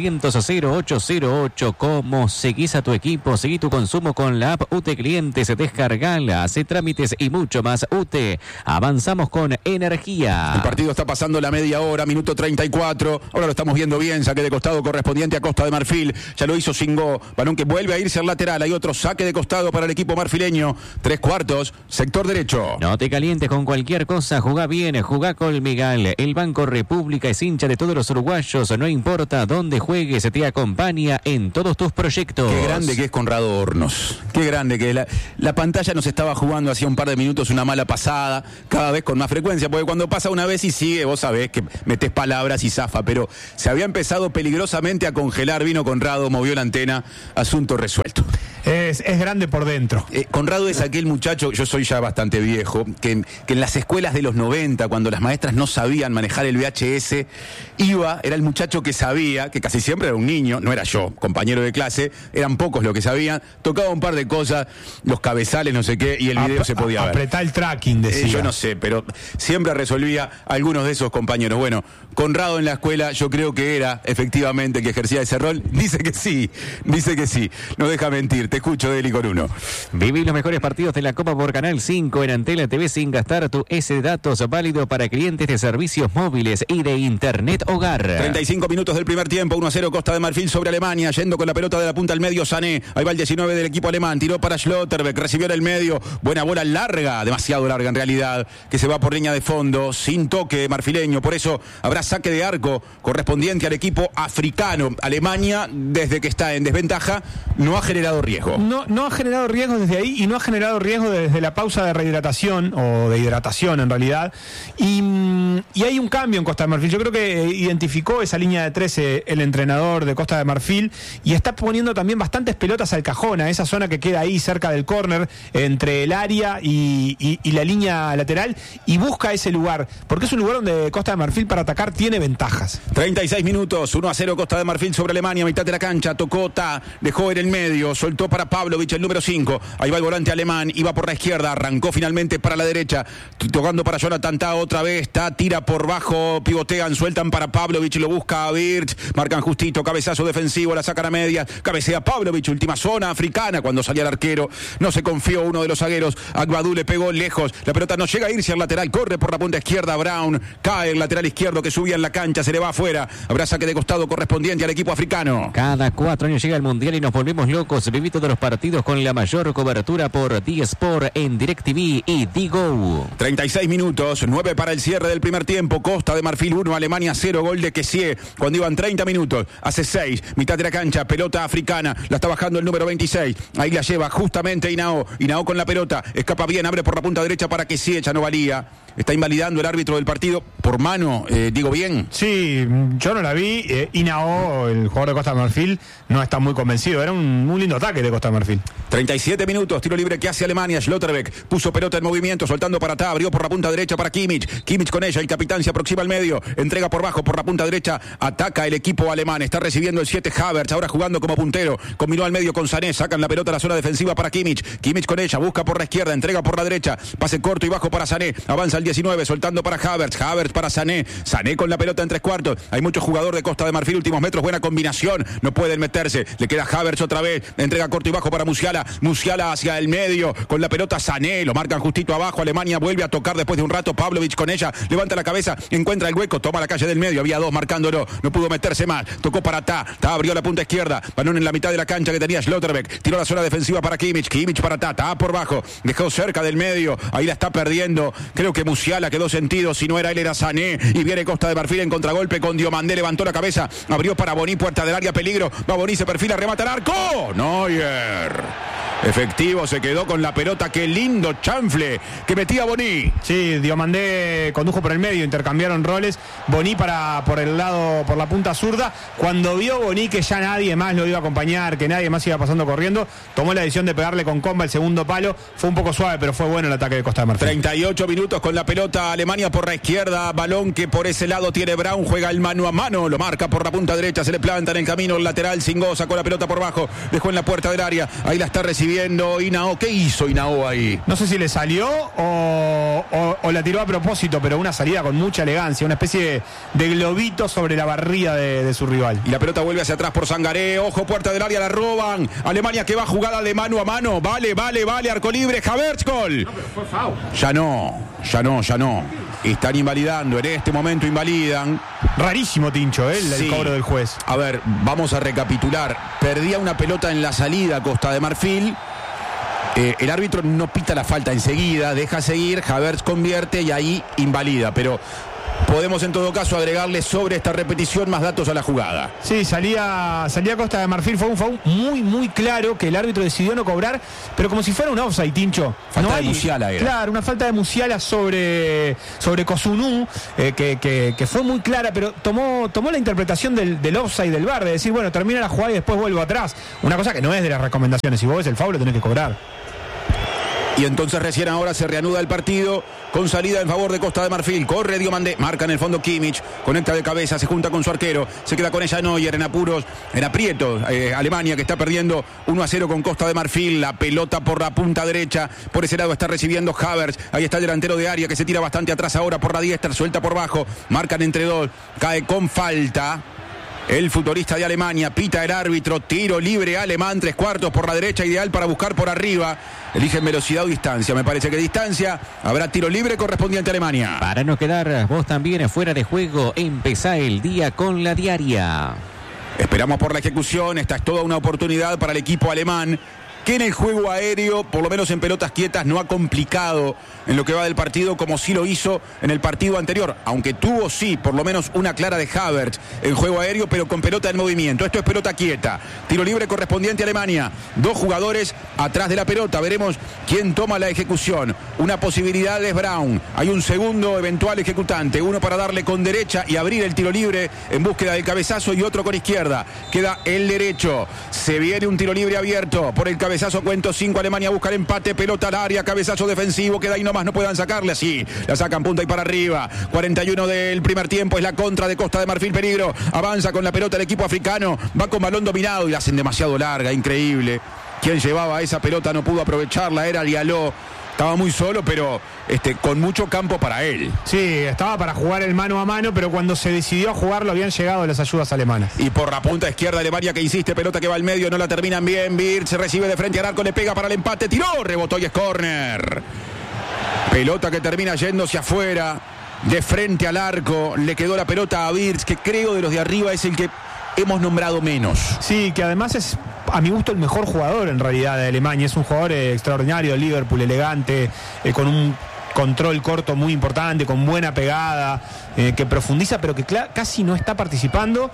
2900-0808, como seguís a tu equipo, seguí tu consumo con la app UTE Clientes, descargala, hace trámites y mucho más. UTE, avanzamos con energía. El partido está pasando la media hora, minuto 34, ahora lo estamos viendo bien, saque de costado correspondiente a Costa de Marfil, ya lo hizo Singo, balón que vuelve a irse al lateral, hay otro saque de costado para el equipo marfileño, 3/4, sector derecho. No te calientes con cualquier cosa, jugá bien, jugá Colmegal, el Banco República es hincha de todos los uruguayos, no importa dónde juegues, te acompaña en todos tus proyectos. Qué grande que es Conrado Hornos, qué grande que la pantalla nos estaba jugando hacía un par de minutos una mala pasada, cada vez con más frecuencia, porque cuando pasa una vez y sigue, vos sabés que metés palabras y zafa, pero se había empezado peligrosamente a congelar, vino Conrado, movió la antena, asunto resuelto. Es grande por dentro. Conrado es aquel muchacho, yo soy ya bastante viejo, que en las escuelas de los 90, cuando las maestras no sabían manejar el VHS, era el muchacho que sabía, que casi siempre era un niño, no era yo, compañero de clase, eran pocos los que sabían, tocaba un par de cosas, los cabezales, no sé qué, y el video se podía ver. Apretá el tracking, decía. Yo no sé, pero siempre resolvía algunos de esos compañeros. Bueno, Conrado en la escuela yo creo que era efectivamente que ejercía ese rol. Dice que sí, no deja mentir. Te escucho, Deli, con uno. Viví los mejores partidos de la Copa por Canal 5 en Antela TV sin gastar tu S de datos, válido para clientes de servicios móviles y de Internet Hogar. 35 minutos del primer tiempo, 1-0 Costa de Marfil sobre Alemania, yendo con la pelota de la punta al medio Sané. Ahí va el 19 del equipo alemán, tiró para Schlotterbeck, recibió en el medio, buena bola larga, demasiado larga en realidad, que se va por línea de fondo, sin toque marfileño, por eso habrá saque de arco correspondiente al equipo africano. Alemania, desde que está en desventaja, no ha generado riesgo. No ha generado riesgos desde ahí y no ha generado riesgo desde la pausa de rehidratación o de hidratación en realidad. Y hay un cambio en Costa de Marfil. Yo creo que identificó esa línea de 13 el entrenador de Costa de Marfil y está poniendo también bastantes pelotas al cajón, a esa zona que queda ahí cerca del córner, entre el área y la línea lateral, y busca ese lugar, porque es un lugar donde Costa de Marfil para atacar tiene ventajas. 36 minutos, 1-0 Costa de Marfil sobre Alemania, mitad de la cancha, tocó dejó en el medio, soltó para Pavlovic, el número 5, ahí va el volante alemán, iba por la izquierda, arrancó finalmente para la derecha, tocando para Jonathan Tah otra vez, tira por bajo, pivotean, sueltan para Pavlovic, lo busca a Wirtz, marcan justito, cabezazo defensivo, la sacan a media, cabecea Pavlovic, última zona africana, cuando salía el arquero, no se confió uno de los zagueros, Agbadou le pegó lejos, la pelota no llega a irse al lateral, corre por la punta izquierda, Brown, cae el lateral izquierdo que subía en la cancha, se le va afuera, habrá saque de costado correspondiente al equipo africano. Cada 4 años llega el Mundial y nos volvemos locos, viví todos los partidos con la mayor cobertura por D-Sport en DirecTV y Digo. 36 minutos, 9 para el cierre del primer tiempo, Costa de Marfil 1, Alemania 0, gol de Kessie, cuando iban 30 minutos, hace 6, mitad de la cancha, pelota africana, la está bajando el número 26, ahí la lleva justamente Hinao con la pelota, escapa bien, abre por la punta derecha para Kessie, ya no valía, está invalidando el árbitro del partido, por mano, digo bien. Sí, yo no la vi, Hinao, el jugador de Costa de Marfil, no está muy convencido, era un lindo ataque de Costa de Marfil. 37 minutos, tiro libre que hace Alemania, Schlotterbeck, puso pelota en movimiento, soltando para Tah, abrió por la punta derecha para Kimmich con ella, el capitán se aproxima al medio, entrega por bajo, por la punta derecha, ataca el equipo alemán, está recibiendo el 7 Havertz, ahora jugando como puntero, combinó al medio con Sané, sacan la pelota a la zona defensiva para Kimmich con ella, busca por la izquierda, entrega por la derecha, pase corto y bajo para Sané, avanza el 19, soltando para Havertz para Sané con la pelota en 3/4, hay mucho jugador de Costa de Marfil, últimos metros, buena combinación, no pueden meterse, le queda Havertz otra vez, entrega corto y bajo para Musiala hacia el medio, con la pelota Sané, lo marcan justito abajo, Alemania vuelve a tocar después de un rato, Pavlovic con ella, levanta la cabeza, encuentra el hueco, toma la calle del medio, había dos marcándolo, no pudo meterse más, tocó para Tah abrió la punta izquierda, balón en la mitad de la cancha que tenía Schlotterbeck, tiró la zona defensiva para Kimmich para Tah por bajo, dejó cerca del medio, ahí la está perdiendo, creo que Musiala quedó sentido, si no era él era Sané, y viene Costa de Marfil en contragolpe con Diomandé, levantó la cabeza, abrió para Boni, puerta del área, peligro, va Boni, se perfila, remata el arco, Neuer. Efectivo, se quedó con la pelota, qué lindo chanfle que metía Boni. Sí, Diomandé condujo por el medio, intercambiaron roles, Boni por el lado, por la punta zurda, cuando vio Boni que ya nadie más lo iba a acompañar, que nadie más iba pasando corriendo, tomó la decisión de pegarle con comba el segundo palo, fue un poco suave, pero fue bueno el ataque de Costa de Marfil. 38 minutos con la pelota, Alemania por la izquierda, balón que por ese lado tiene Brown, juega el mano a mano, lo marca por la punta derecha, se le planta en el camino el lateral, Singó, sacó la pelota por bajo, dejó en la puerta del área, ahí la está recibiendo Hinao. ¿Qué hizo Hinao ahí? No sé si le salió o la tiró a propósito, pero una salida con mucha elegancia, una especie de globito sobre la barriga de su rival. Y la pelota vuelve hacia atrás por Sangaré, ojo, puerta del área, la roban, Alemania que va a jugar de mano a mano, vale, arco libre, Havertz, gol. No, pero fue foul. Ya no. Están invalidando, en este momento invalidan. Rarísimo, Tincho, el Sí. cobro del juez. A ver, vamos a recapitular. Perdía una pelota en la salida Costa de Marfil. El árbitro no pita la falta enseguida, deja seguir, Havertz convierte y ahí invalida, pero Podemos en todo caso agregarle sobre esta repetición más datos a la jugada. Sí, salía Costa de Marfil, fue un foul muy claro que el árbitro decidió no cobrar, pero como si fuera un offside, Tincho. Falta de Musiala era. Claro, una falta de Musiala sobre Cosunú, que fue muy clara, pero tomó la interpretación del offside del VAR, de decir, bueno, termina la jugada y después vuelvo atrás. Una cosa que no es de las recomendaciones, si vos ves el foul lo tenés que cobrar. Y entonces recién ahora se reanuda el partido con salida en favor de Costa de Marfil. Corre Diomandé, marca en el fondo Kimmich, conecta de cabeza, se junta con su arquero, se queda con ella Neuer en apuros, en aprietos. Alemania que está perdiendo 1-0 con Costa de Marfil. La pelota por la punta derecha, por ese lado está recibiendo Havertz. Ahí está el delantero de área que se tira bastante atrás ahora por la diestra, suelta por bajo, marcan entre dos, cae con falta. El futbolista de Alemania, pita el árbitro, tiro libre alemán, 3/4 por la derecha, ideal para buscar por arriba. Eligen velocidad o distancia, me parece que distancia. Habrá tiro libre correspondiente a Alemania. Para no quedar vos también fuera de juego, empezá el día con la diaria. Esperamos por la ejecución, esta es toda una oportunidad para el equipo alemán, que en el juego aéreo, por lo menos en pelotas quietas, no ha complicado en lo que va del partido como sí lo hizo en el partido anterior, aunque tuvo sí, por lo menos una clara de Havertz en juego aéreo, pero con pelota en movimiento. Esto es pelota quieta, tiro libre correspondiente a Alemania, 2 jugadores atrás de la pelota, veremos quién toma la ejecución. Una posibilidad es Brown, hay un segundo eventual ejecutante, uno para darle con derecha y abrir el tiro libre en búsqueda del cabezazo y otro con izquierda. Queda el derecho, se viene un tiro libre abierto por el cabezazo, cuento 5, Alemania busca el empate, pelota al área, cabezazo defensivo, queda ahí nomás, no puedan sacarle, así la sacan punta y para arriba. 41 del primer tiempo, es la contra de Costa de Marfil, peligro, avanza con la pelota el equipo africano, va con balón dominado y la hacen demasiado larga, increíble. Quien llevaba esa pelota no pudo aprovecharla, era Diallo. Estaba muy solo, pero con mucho campo para él. Sí, estaba para jugar el mano a mano, pero cuando se decidió a jugarlo habían llegado las ayudas alemanas. Y por la punta izquierda Alemania que insiste, pelota que va al medio, no la terminan bien. Wirtz se recibe de frente al arco, le pega para el empate, tiró, rebotó y es córner. Pelota que termina yéndose afuera, de frente al arco, le quedó la pelota a Wirtz, que creo de los de arriba es el que hemos nombrado menos. Sí, que además es, a mi gusto, el mejor jugador en realidad de Alemania. Es un jugador extraordinario de Liverpool, elegante, con un control corto muy importante, con buena pegada, que profundiza, pero que casi no está participando,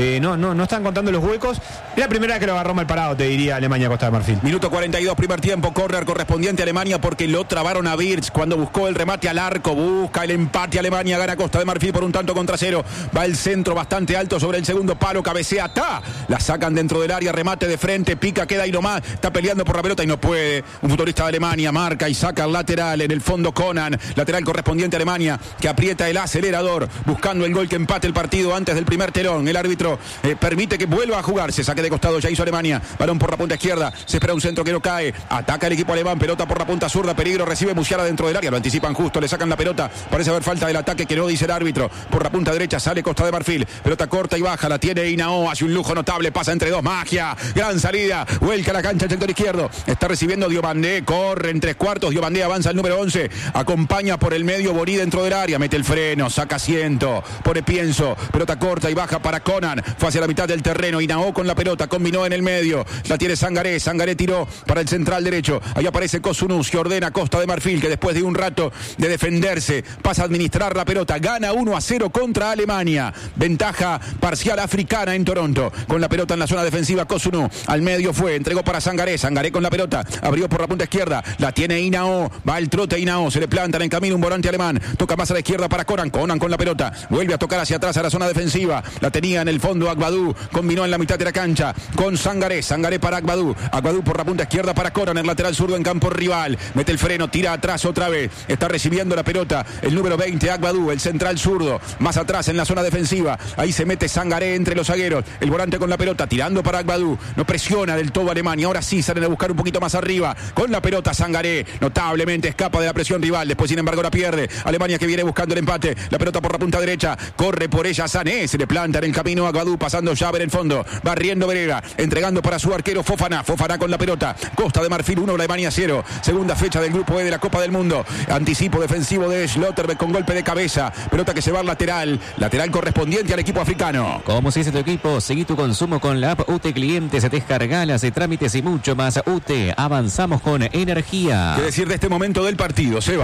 no están contando los huecos. Es la primera vez que lo agarró mal parado, te diría, Alemania Costa de Marfil. Minuto 42, primer tiempo, córner correspondiente a Alemania porque lo trabaron a Wirtz cuando buscó el remate al arco, busca el empate, Alemania gana Costa de Marfil por un tanto contra 0, va el centro bastante alto sobre el segundo palo, cabecea, la sacan dentro del área, remate de frente, pica, queda ahí nomás, está peleando por la pelota y no puede, un futbolista de Alemania marca y saca el lateral, en el fondo Conan, lateral correspondiente a Alemania, que aprieta el acelerador, buscando el gol que empate el partido antes del primer telón. El árbitro permite que vuelva a jugarse, saque de costado, ya hizo Alemania, balón por la punta izquierda, se espera un centro que no cae, ataca el equipo alemán, pelota por la punta zurda, peligro, recibe Musiala dentro del área, lo anticipan justo, le sacan la pelota, parece haber falta del ataque que no dice el árbitro, por la punta derecha sale Costa de Marfil, pelota corta y baja, la tiene Inao, hace un lujo notable, pasa entre dos, magia, gran salida, vuelca a la cancha el sector izquierdo, está recibiendo Diomandé, corre en 3/4, Diomandé avanza al número 11, acompaña por el medio Borí dentro del área, mete el freno, saca asiento, pone pienso, pelota corta y baja para Conan, fue hacia la mitad del terreno, Inao con la pelota, combinó en el medio, la tiene Sangaré tiró para el central derecho, ahí aparece Cosunú, que ordena Costa de Marfil, que después de un rato de defenderse, pasa a administrar la pelota, gana 1-0 contra Alemania, ventaja parcial africana en Toronto, con la pelota en la zona defensiva, Cosunú, al medio fue, entregó para Sangaré con la pelota, abrió por la punta izquierda, la tiene Inao, va el trote Inao, se le plantan en camino un volante alemán, toca más a la izquierda para Conan con la pelota, vuelve a tocar hacia atrás a la zona defensiva, la tenía en el fondo Agbadou, combinó en la mitad de la cancha con Sangaré para Agbadou por la punta izquierda para Conan, el lateral zurdo en campo rival, mete el freno, tira atrás otra vez, está recibiendo la pelota el número 20 Agbadou, el central zurdo, más atrás en la zona defensiva, ahí se mete Sangaré entre los zagueros, el volante con la pelota, tirando para Agbadou, no presiona del todo Alemania, ahora sí salen a buscar un poquito más arriba, con la pelota Sangaré, notablemente escapa de la presión rival, después sin embargo la pierde, Alemania que viene buscando el empate, la pelota por la punta derecha, corre por ella Sané, se le planta en el camino a Agbadou, pasando llave en el fondo, barriendo Verega, entregando para su arquero Fofana con la pelota, Costa de Marfil 1, Alemania 0, segunda fecha del grupo E de la Copa del Mundo, anticipo defensivo de Schlotterbeck con golpe de cabeza, pelota que se va al lateral correspondiente al equipo africano. Como si es tu equipo, seguí tu consumo con la app UTE Clientes, descargalas, trámites y mucho más. UTE, avanzamos con energía. ¿Qué decir de este momento del partido, Seba?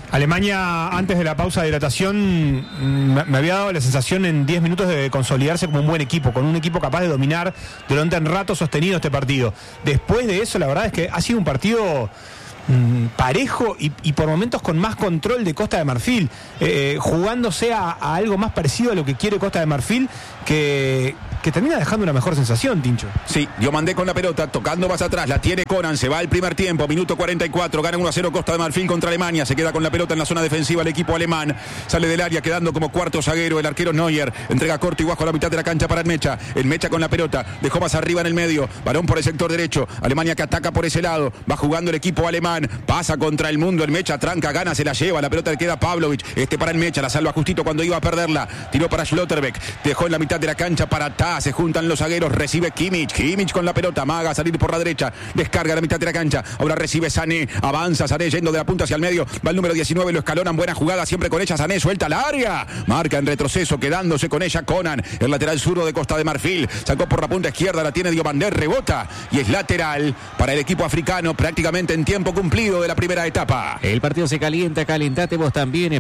Alemania, antes de la pausa de hidratación, me había dado la sensación en 10 minutos de consolidarse como un buen equipo, con un equipo capaz de dominar durante un rato sostenido este partido. Después de eso, la verdad es que ha sido un partido parejo y por momentos con más control de Costa de Marfil, jugándose a algo más parecido a lo que quiere Costa de Marfil, que termina dejando una mejor sensación, Tincho. Sí, yo mandé con la pelota, tocando más atrás, la tiene Conan, se va el primer tiempo, minuto 44, gana 1-0 Costa de Marfil contra Alemania, se queda con la pelota en la zona defensiva el equipo alemán, sale del área quedando como cuarto zaguero, el arquero Neuer, entrega corto y bajo a la mitad de la cancha para el Mecha con la pelota, dejó más arriba en el medio, balón por el sector derecho, Alemania que ataca por ese lado, va jugando el equipo alemán, pasa contra el mundo, el Mecha tranca, gana, se la lleva, la pelota le queda a Pavlovic, para el Mecha, la salva justito cuando iba a perderla, tiró para Schlotterbeck, dejó en la mitad de la cancha para Tah, se juntan los zagueros, recibe Kimmich con la pelota, amaga a salir por la derecha, descarga la mitad de la cancha, ahora recibe Sané, avanza Sané yendo de la punta hacia el medio, va el número 19, lo escalonan, buena jugada siempre con ella, Sané suelta al área, marca en retroceso, quedándose con ella Conan, el lateral zurdo de Costa de Marfil, sacó por la punta izquierda, la tiene Diomandé, rebota y es lateral para el equipo africano, prácticamente en tiempo cumplido de la primera etapa. El partido se calienta, calentate vos también,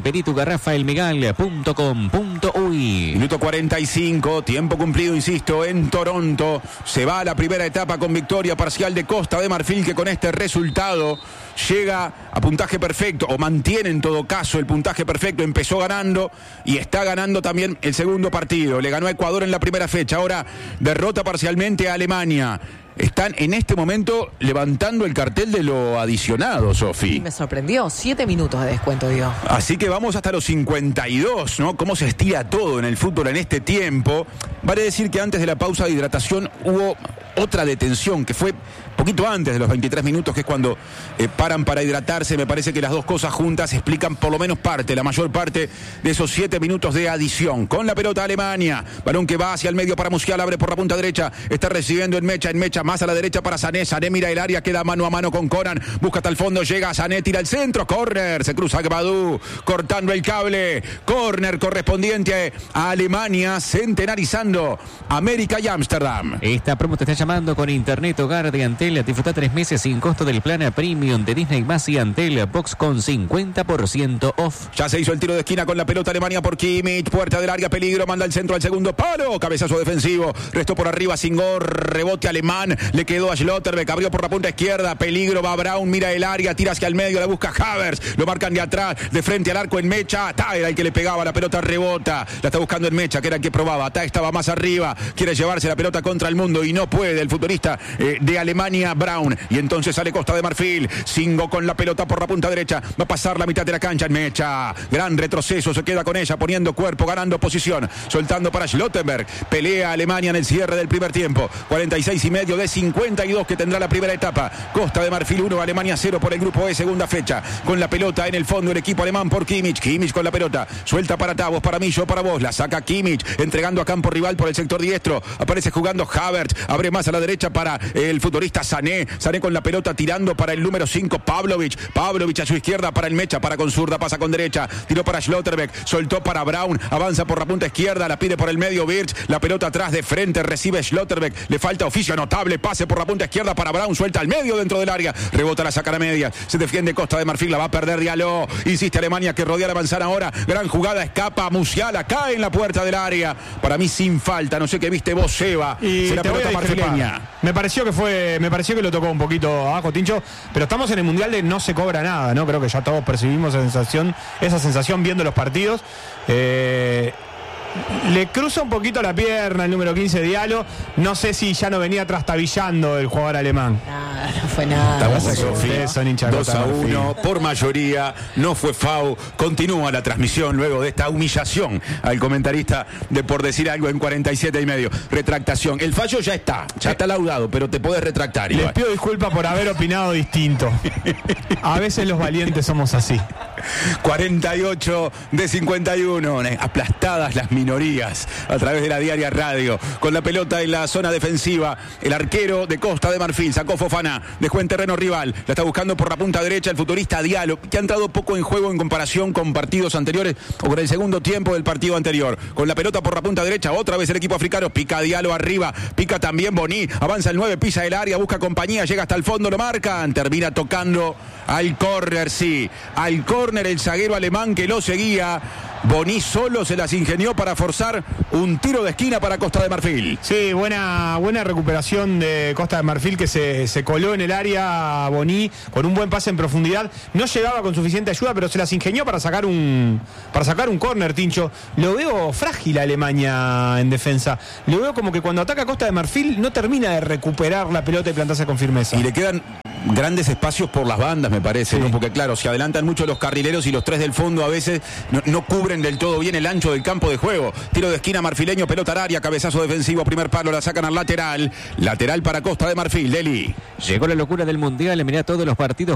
peritugarrafaelmegal.com.uy. Minuto 45, tiempo cumplido, insisto, en Toronto. Se va a la primera etapa con victoria parcial de Costa de Marfil, que con este resultado llega a puntaje perfecto, o mantiene en todo caso el puntaje perfecto. Empezó ganando y está ganando también el segundo partido. Le ganó a Ecuador en la primera fecha, ahora derrota parcialmente a Alemania. Están en este momento levantando el cartel de lo adicionado, Sofi. Me sorprendió, 7 minutos de descuento, digo. Así que vamos hasta los 52, ¿no? Cómo se estira todo en el fútbol en este tiempo. Vale decir que antes de la pausa de hidratación hubo otra detención, que fue poquito antes de los 23 minutos, que es cuando paran para hidratarse. Me parece que las dos cosas juntas explican por lo menos la mayor parte de esos 7 minutos de adición. Con la pelota Alemania, balón que va hacia el medio para Musial, abre por la punta derecha, está recibiendo en Mecha más a la derecha para Sané, Sané mira el área, queda mano a mano con Conan, busca hasta el fondo, llega Sané, tira el centro, córner, se cruza Gbadou, cortando el cable, córner correspondiente a Alemania, centenarizando América y Ámsterdam. Esta promo te está llamando con Internet Hogar de Antel. Disfruta 3 meses sin costo del plan Premium de Disney Más y Antel Box con 50% off. Ya se hizo el tiro de esquina con la pelota Alemania por Kimmich, puerta del área, peligro, manda el centro al segundo palo, cabezazo defensivo, restó por arriba Singor, rebote alemán, le quedó a Schlotterbeck, abrió por la punta izquierda, peligro, va Brown, mira el área, tira hacia el medio, la busca Havertz, lo marcan de atrás, de frente al arco en Mecha, Tah era el que le pegaba, la pelota rebota, la está buscando en Mecha, que era el que probaba, Tah estaba más arriba, quiere llevarse la pelota contra el mundo y no puede el futbolista de Alemania, Brown, y entonces sale Costa de Marfil, Singo con la pelota por la punta derecha, va a pasar la mitad de la cancha en Mecha, gran retroceso, se queda con ella, poniendo cuerpo, ganando posición, soltando para Schlotterbeck, pelea Alemania en el cierre del primer tiempo, 46,5 de 52 que tendrá la primera etapa. Costa de Marfil 1, Alemania 0 por el grupo E, segunda fecha. Con la pelota en el fondo el equipo alemán por Kimmich. Kimmich con la pelota, suelta para Tavos, para mí, yo para vos. La saca Kimmich, entregando a campo rival por el sector diestro. Aparece jugando Havertz, abre más a la derecha para el futbolista Sané. Sané con la pelota tirando para el número 5, Pavlovic. Pavlovic a su izquierda para el Mecha, para con zurda, pasa con derecha. Tiró para Schlotterbeck, soltó para Brown, avanza por la punta izquierda, la pide por el medio Wirtz. La pelota atrás de frente, recibe Schlotterbeck. Le falta oficio notable, pase por la punta izquierda para Brown, suelta al medio dentro del área, rebota, la saca a media, se defiende Costa de Marfil, la va a perder Diallo, insiste Alemania que rodea la manzana ahora, gran jugada, escapa Musiala, cae en la puerta del área, para mí sin falta, no sé qué viste vos, Seba, y la pelota marfileña. Me pareció que lo tocó un poquito abajo, Tincho, pero estamos en el Mundial de no se cobra nada, ¿no? Creo que ya todos percibimos esa sensación viendo los partidos. Le cruza un poquito la pierna el número 15 Diallo. No sé si ya no venía trastabillando el jugador alemán. Nada, no fue nada. Sofía, 2-1 por mayoría, no fue FAU. Continúa la transmisión luego de esta humillación al comentarista de por decir algo en 47,5. Retractación. El fallo ya está laudado, pero te podés retractar. Les pido disculpas por haber opinado distinto. A veces los valientes somos así. 48 de 51, aplastadas las minorías a través de la Diaria Radio. Con la pelota en la zona defensiva, el arquero de Costa de Marfil sacó Fofana, le juega en terreno rival, la está buscando por la punta derecha el futbolista Diallo, que ha entrado poco en juego en comparación con partidos anteriores o con el segundo tiempo del partido anterior. Con la pelota por la punta derecha, otra vez el equipo africano, pica Diallo arriba, pica también Boni, avanza el 9, pisa el área, busca compañía, llega hasta el fondo, lo marcan, termina tocando al córner, sí, al córner el zaguero alemán que lo seguía. Boni solo se las ingenió para forzar un tiro de esquina para Costa de Marfil. Sí, buena recuperación de Costa de Marfil, que se coló en el área Boni con un buen pase en profundidad. No llegaba con suficiente ayuda, pero se las ingenió para sacar un córner, Tincho. Lo veo frágil a Alemania en defensa. Lo veo como que cuando ataca Costa de Marfil no termina de recuperar la pelota y plantarse con firmeza. Y le quedan grandes espacios por las bandas, me parece, sí, ¿no? Porque claro, se adelantan mucho los carrileros y los tres del fondo a veces no cubren del todo bien el ancho del campo de juego. Tiro de esquina marfileño, pelota al área, cabezazo defensivo, primer palo, la sacan al lateral para Costa de Marfil. Deli. Llegó la locura del Mundial, mirá todos los partidos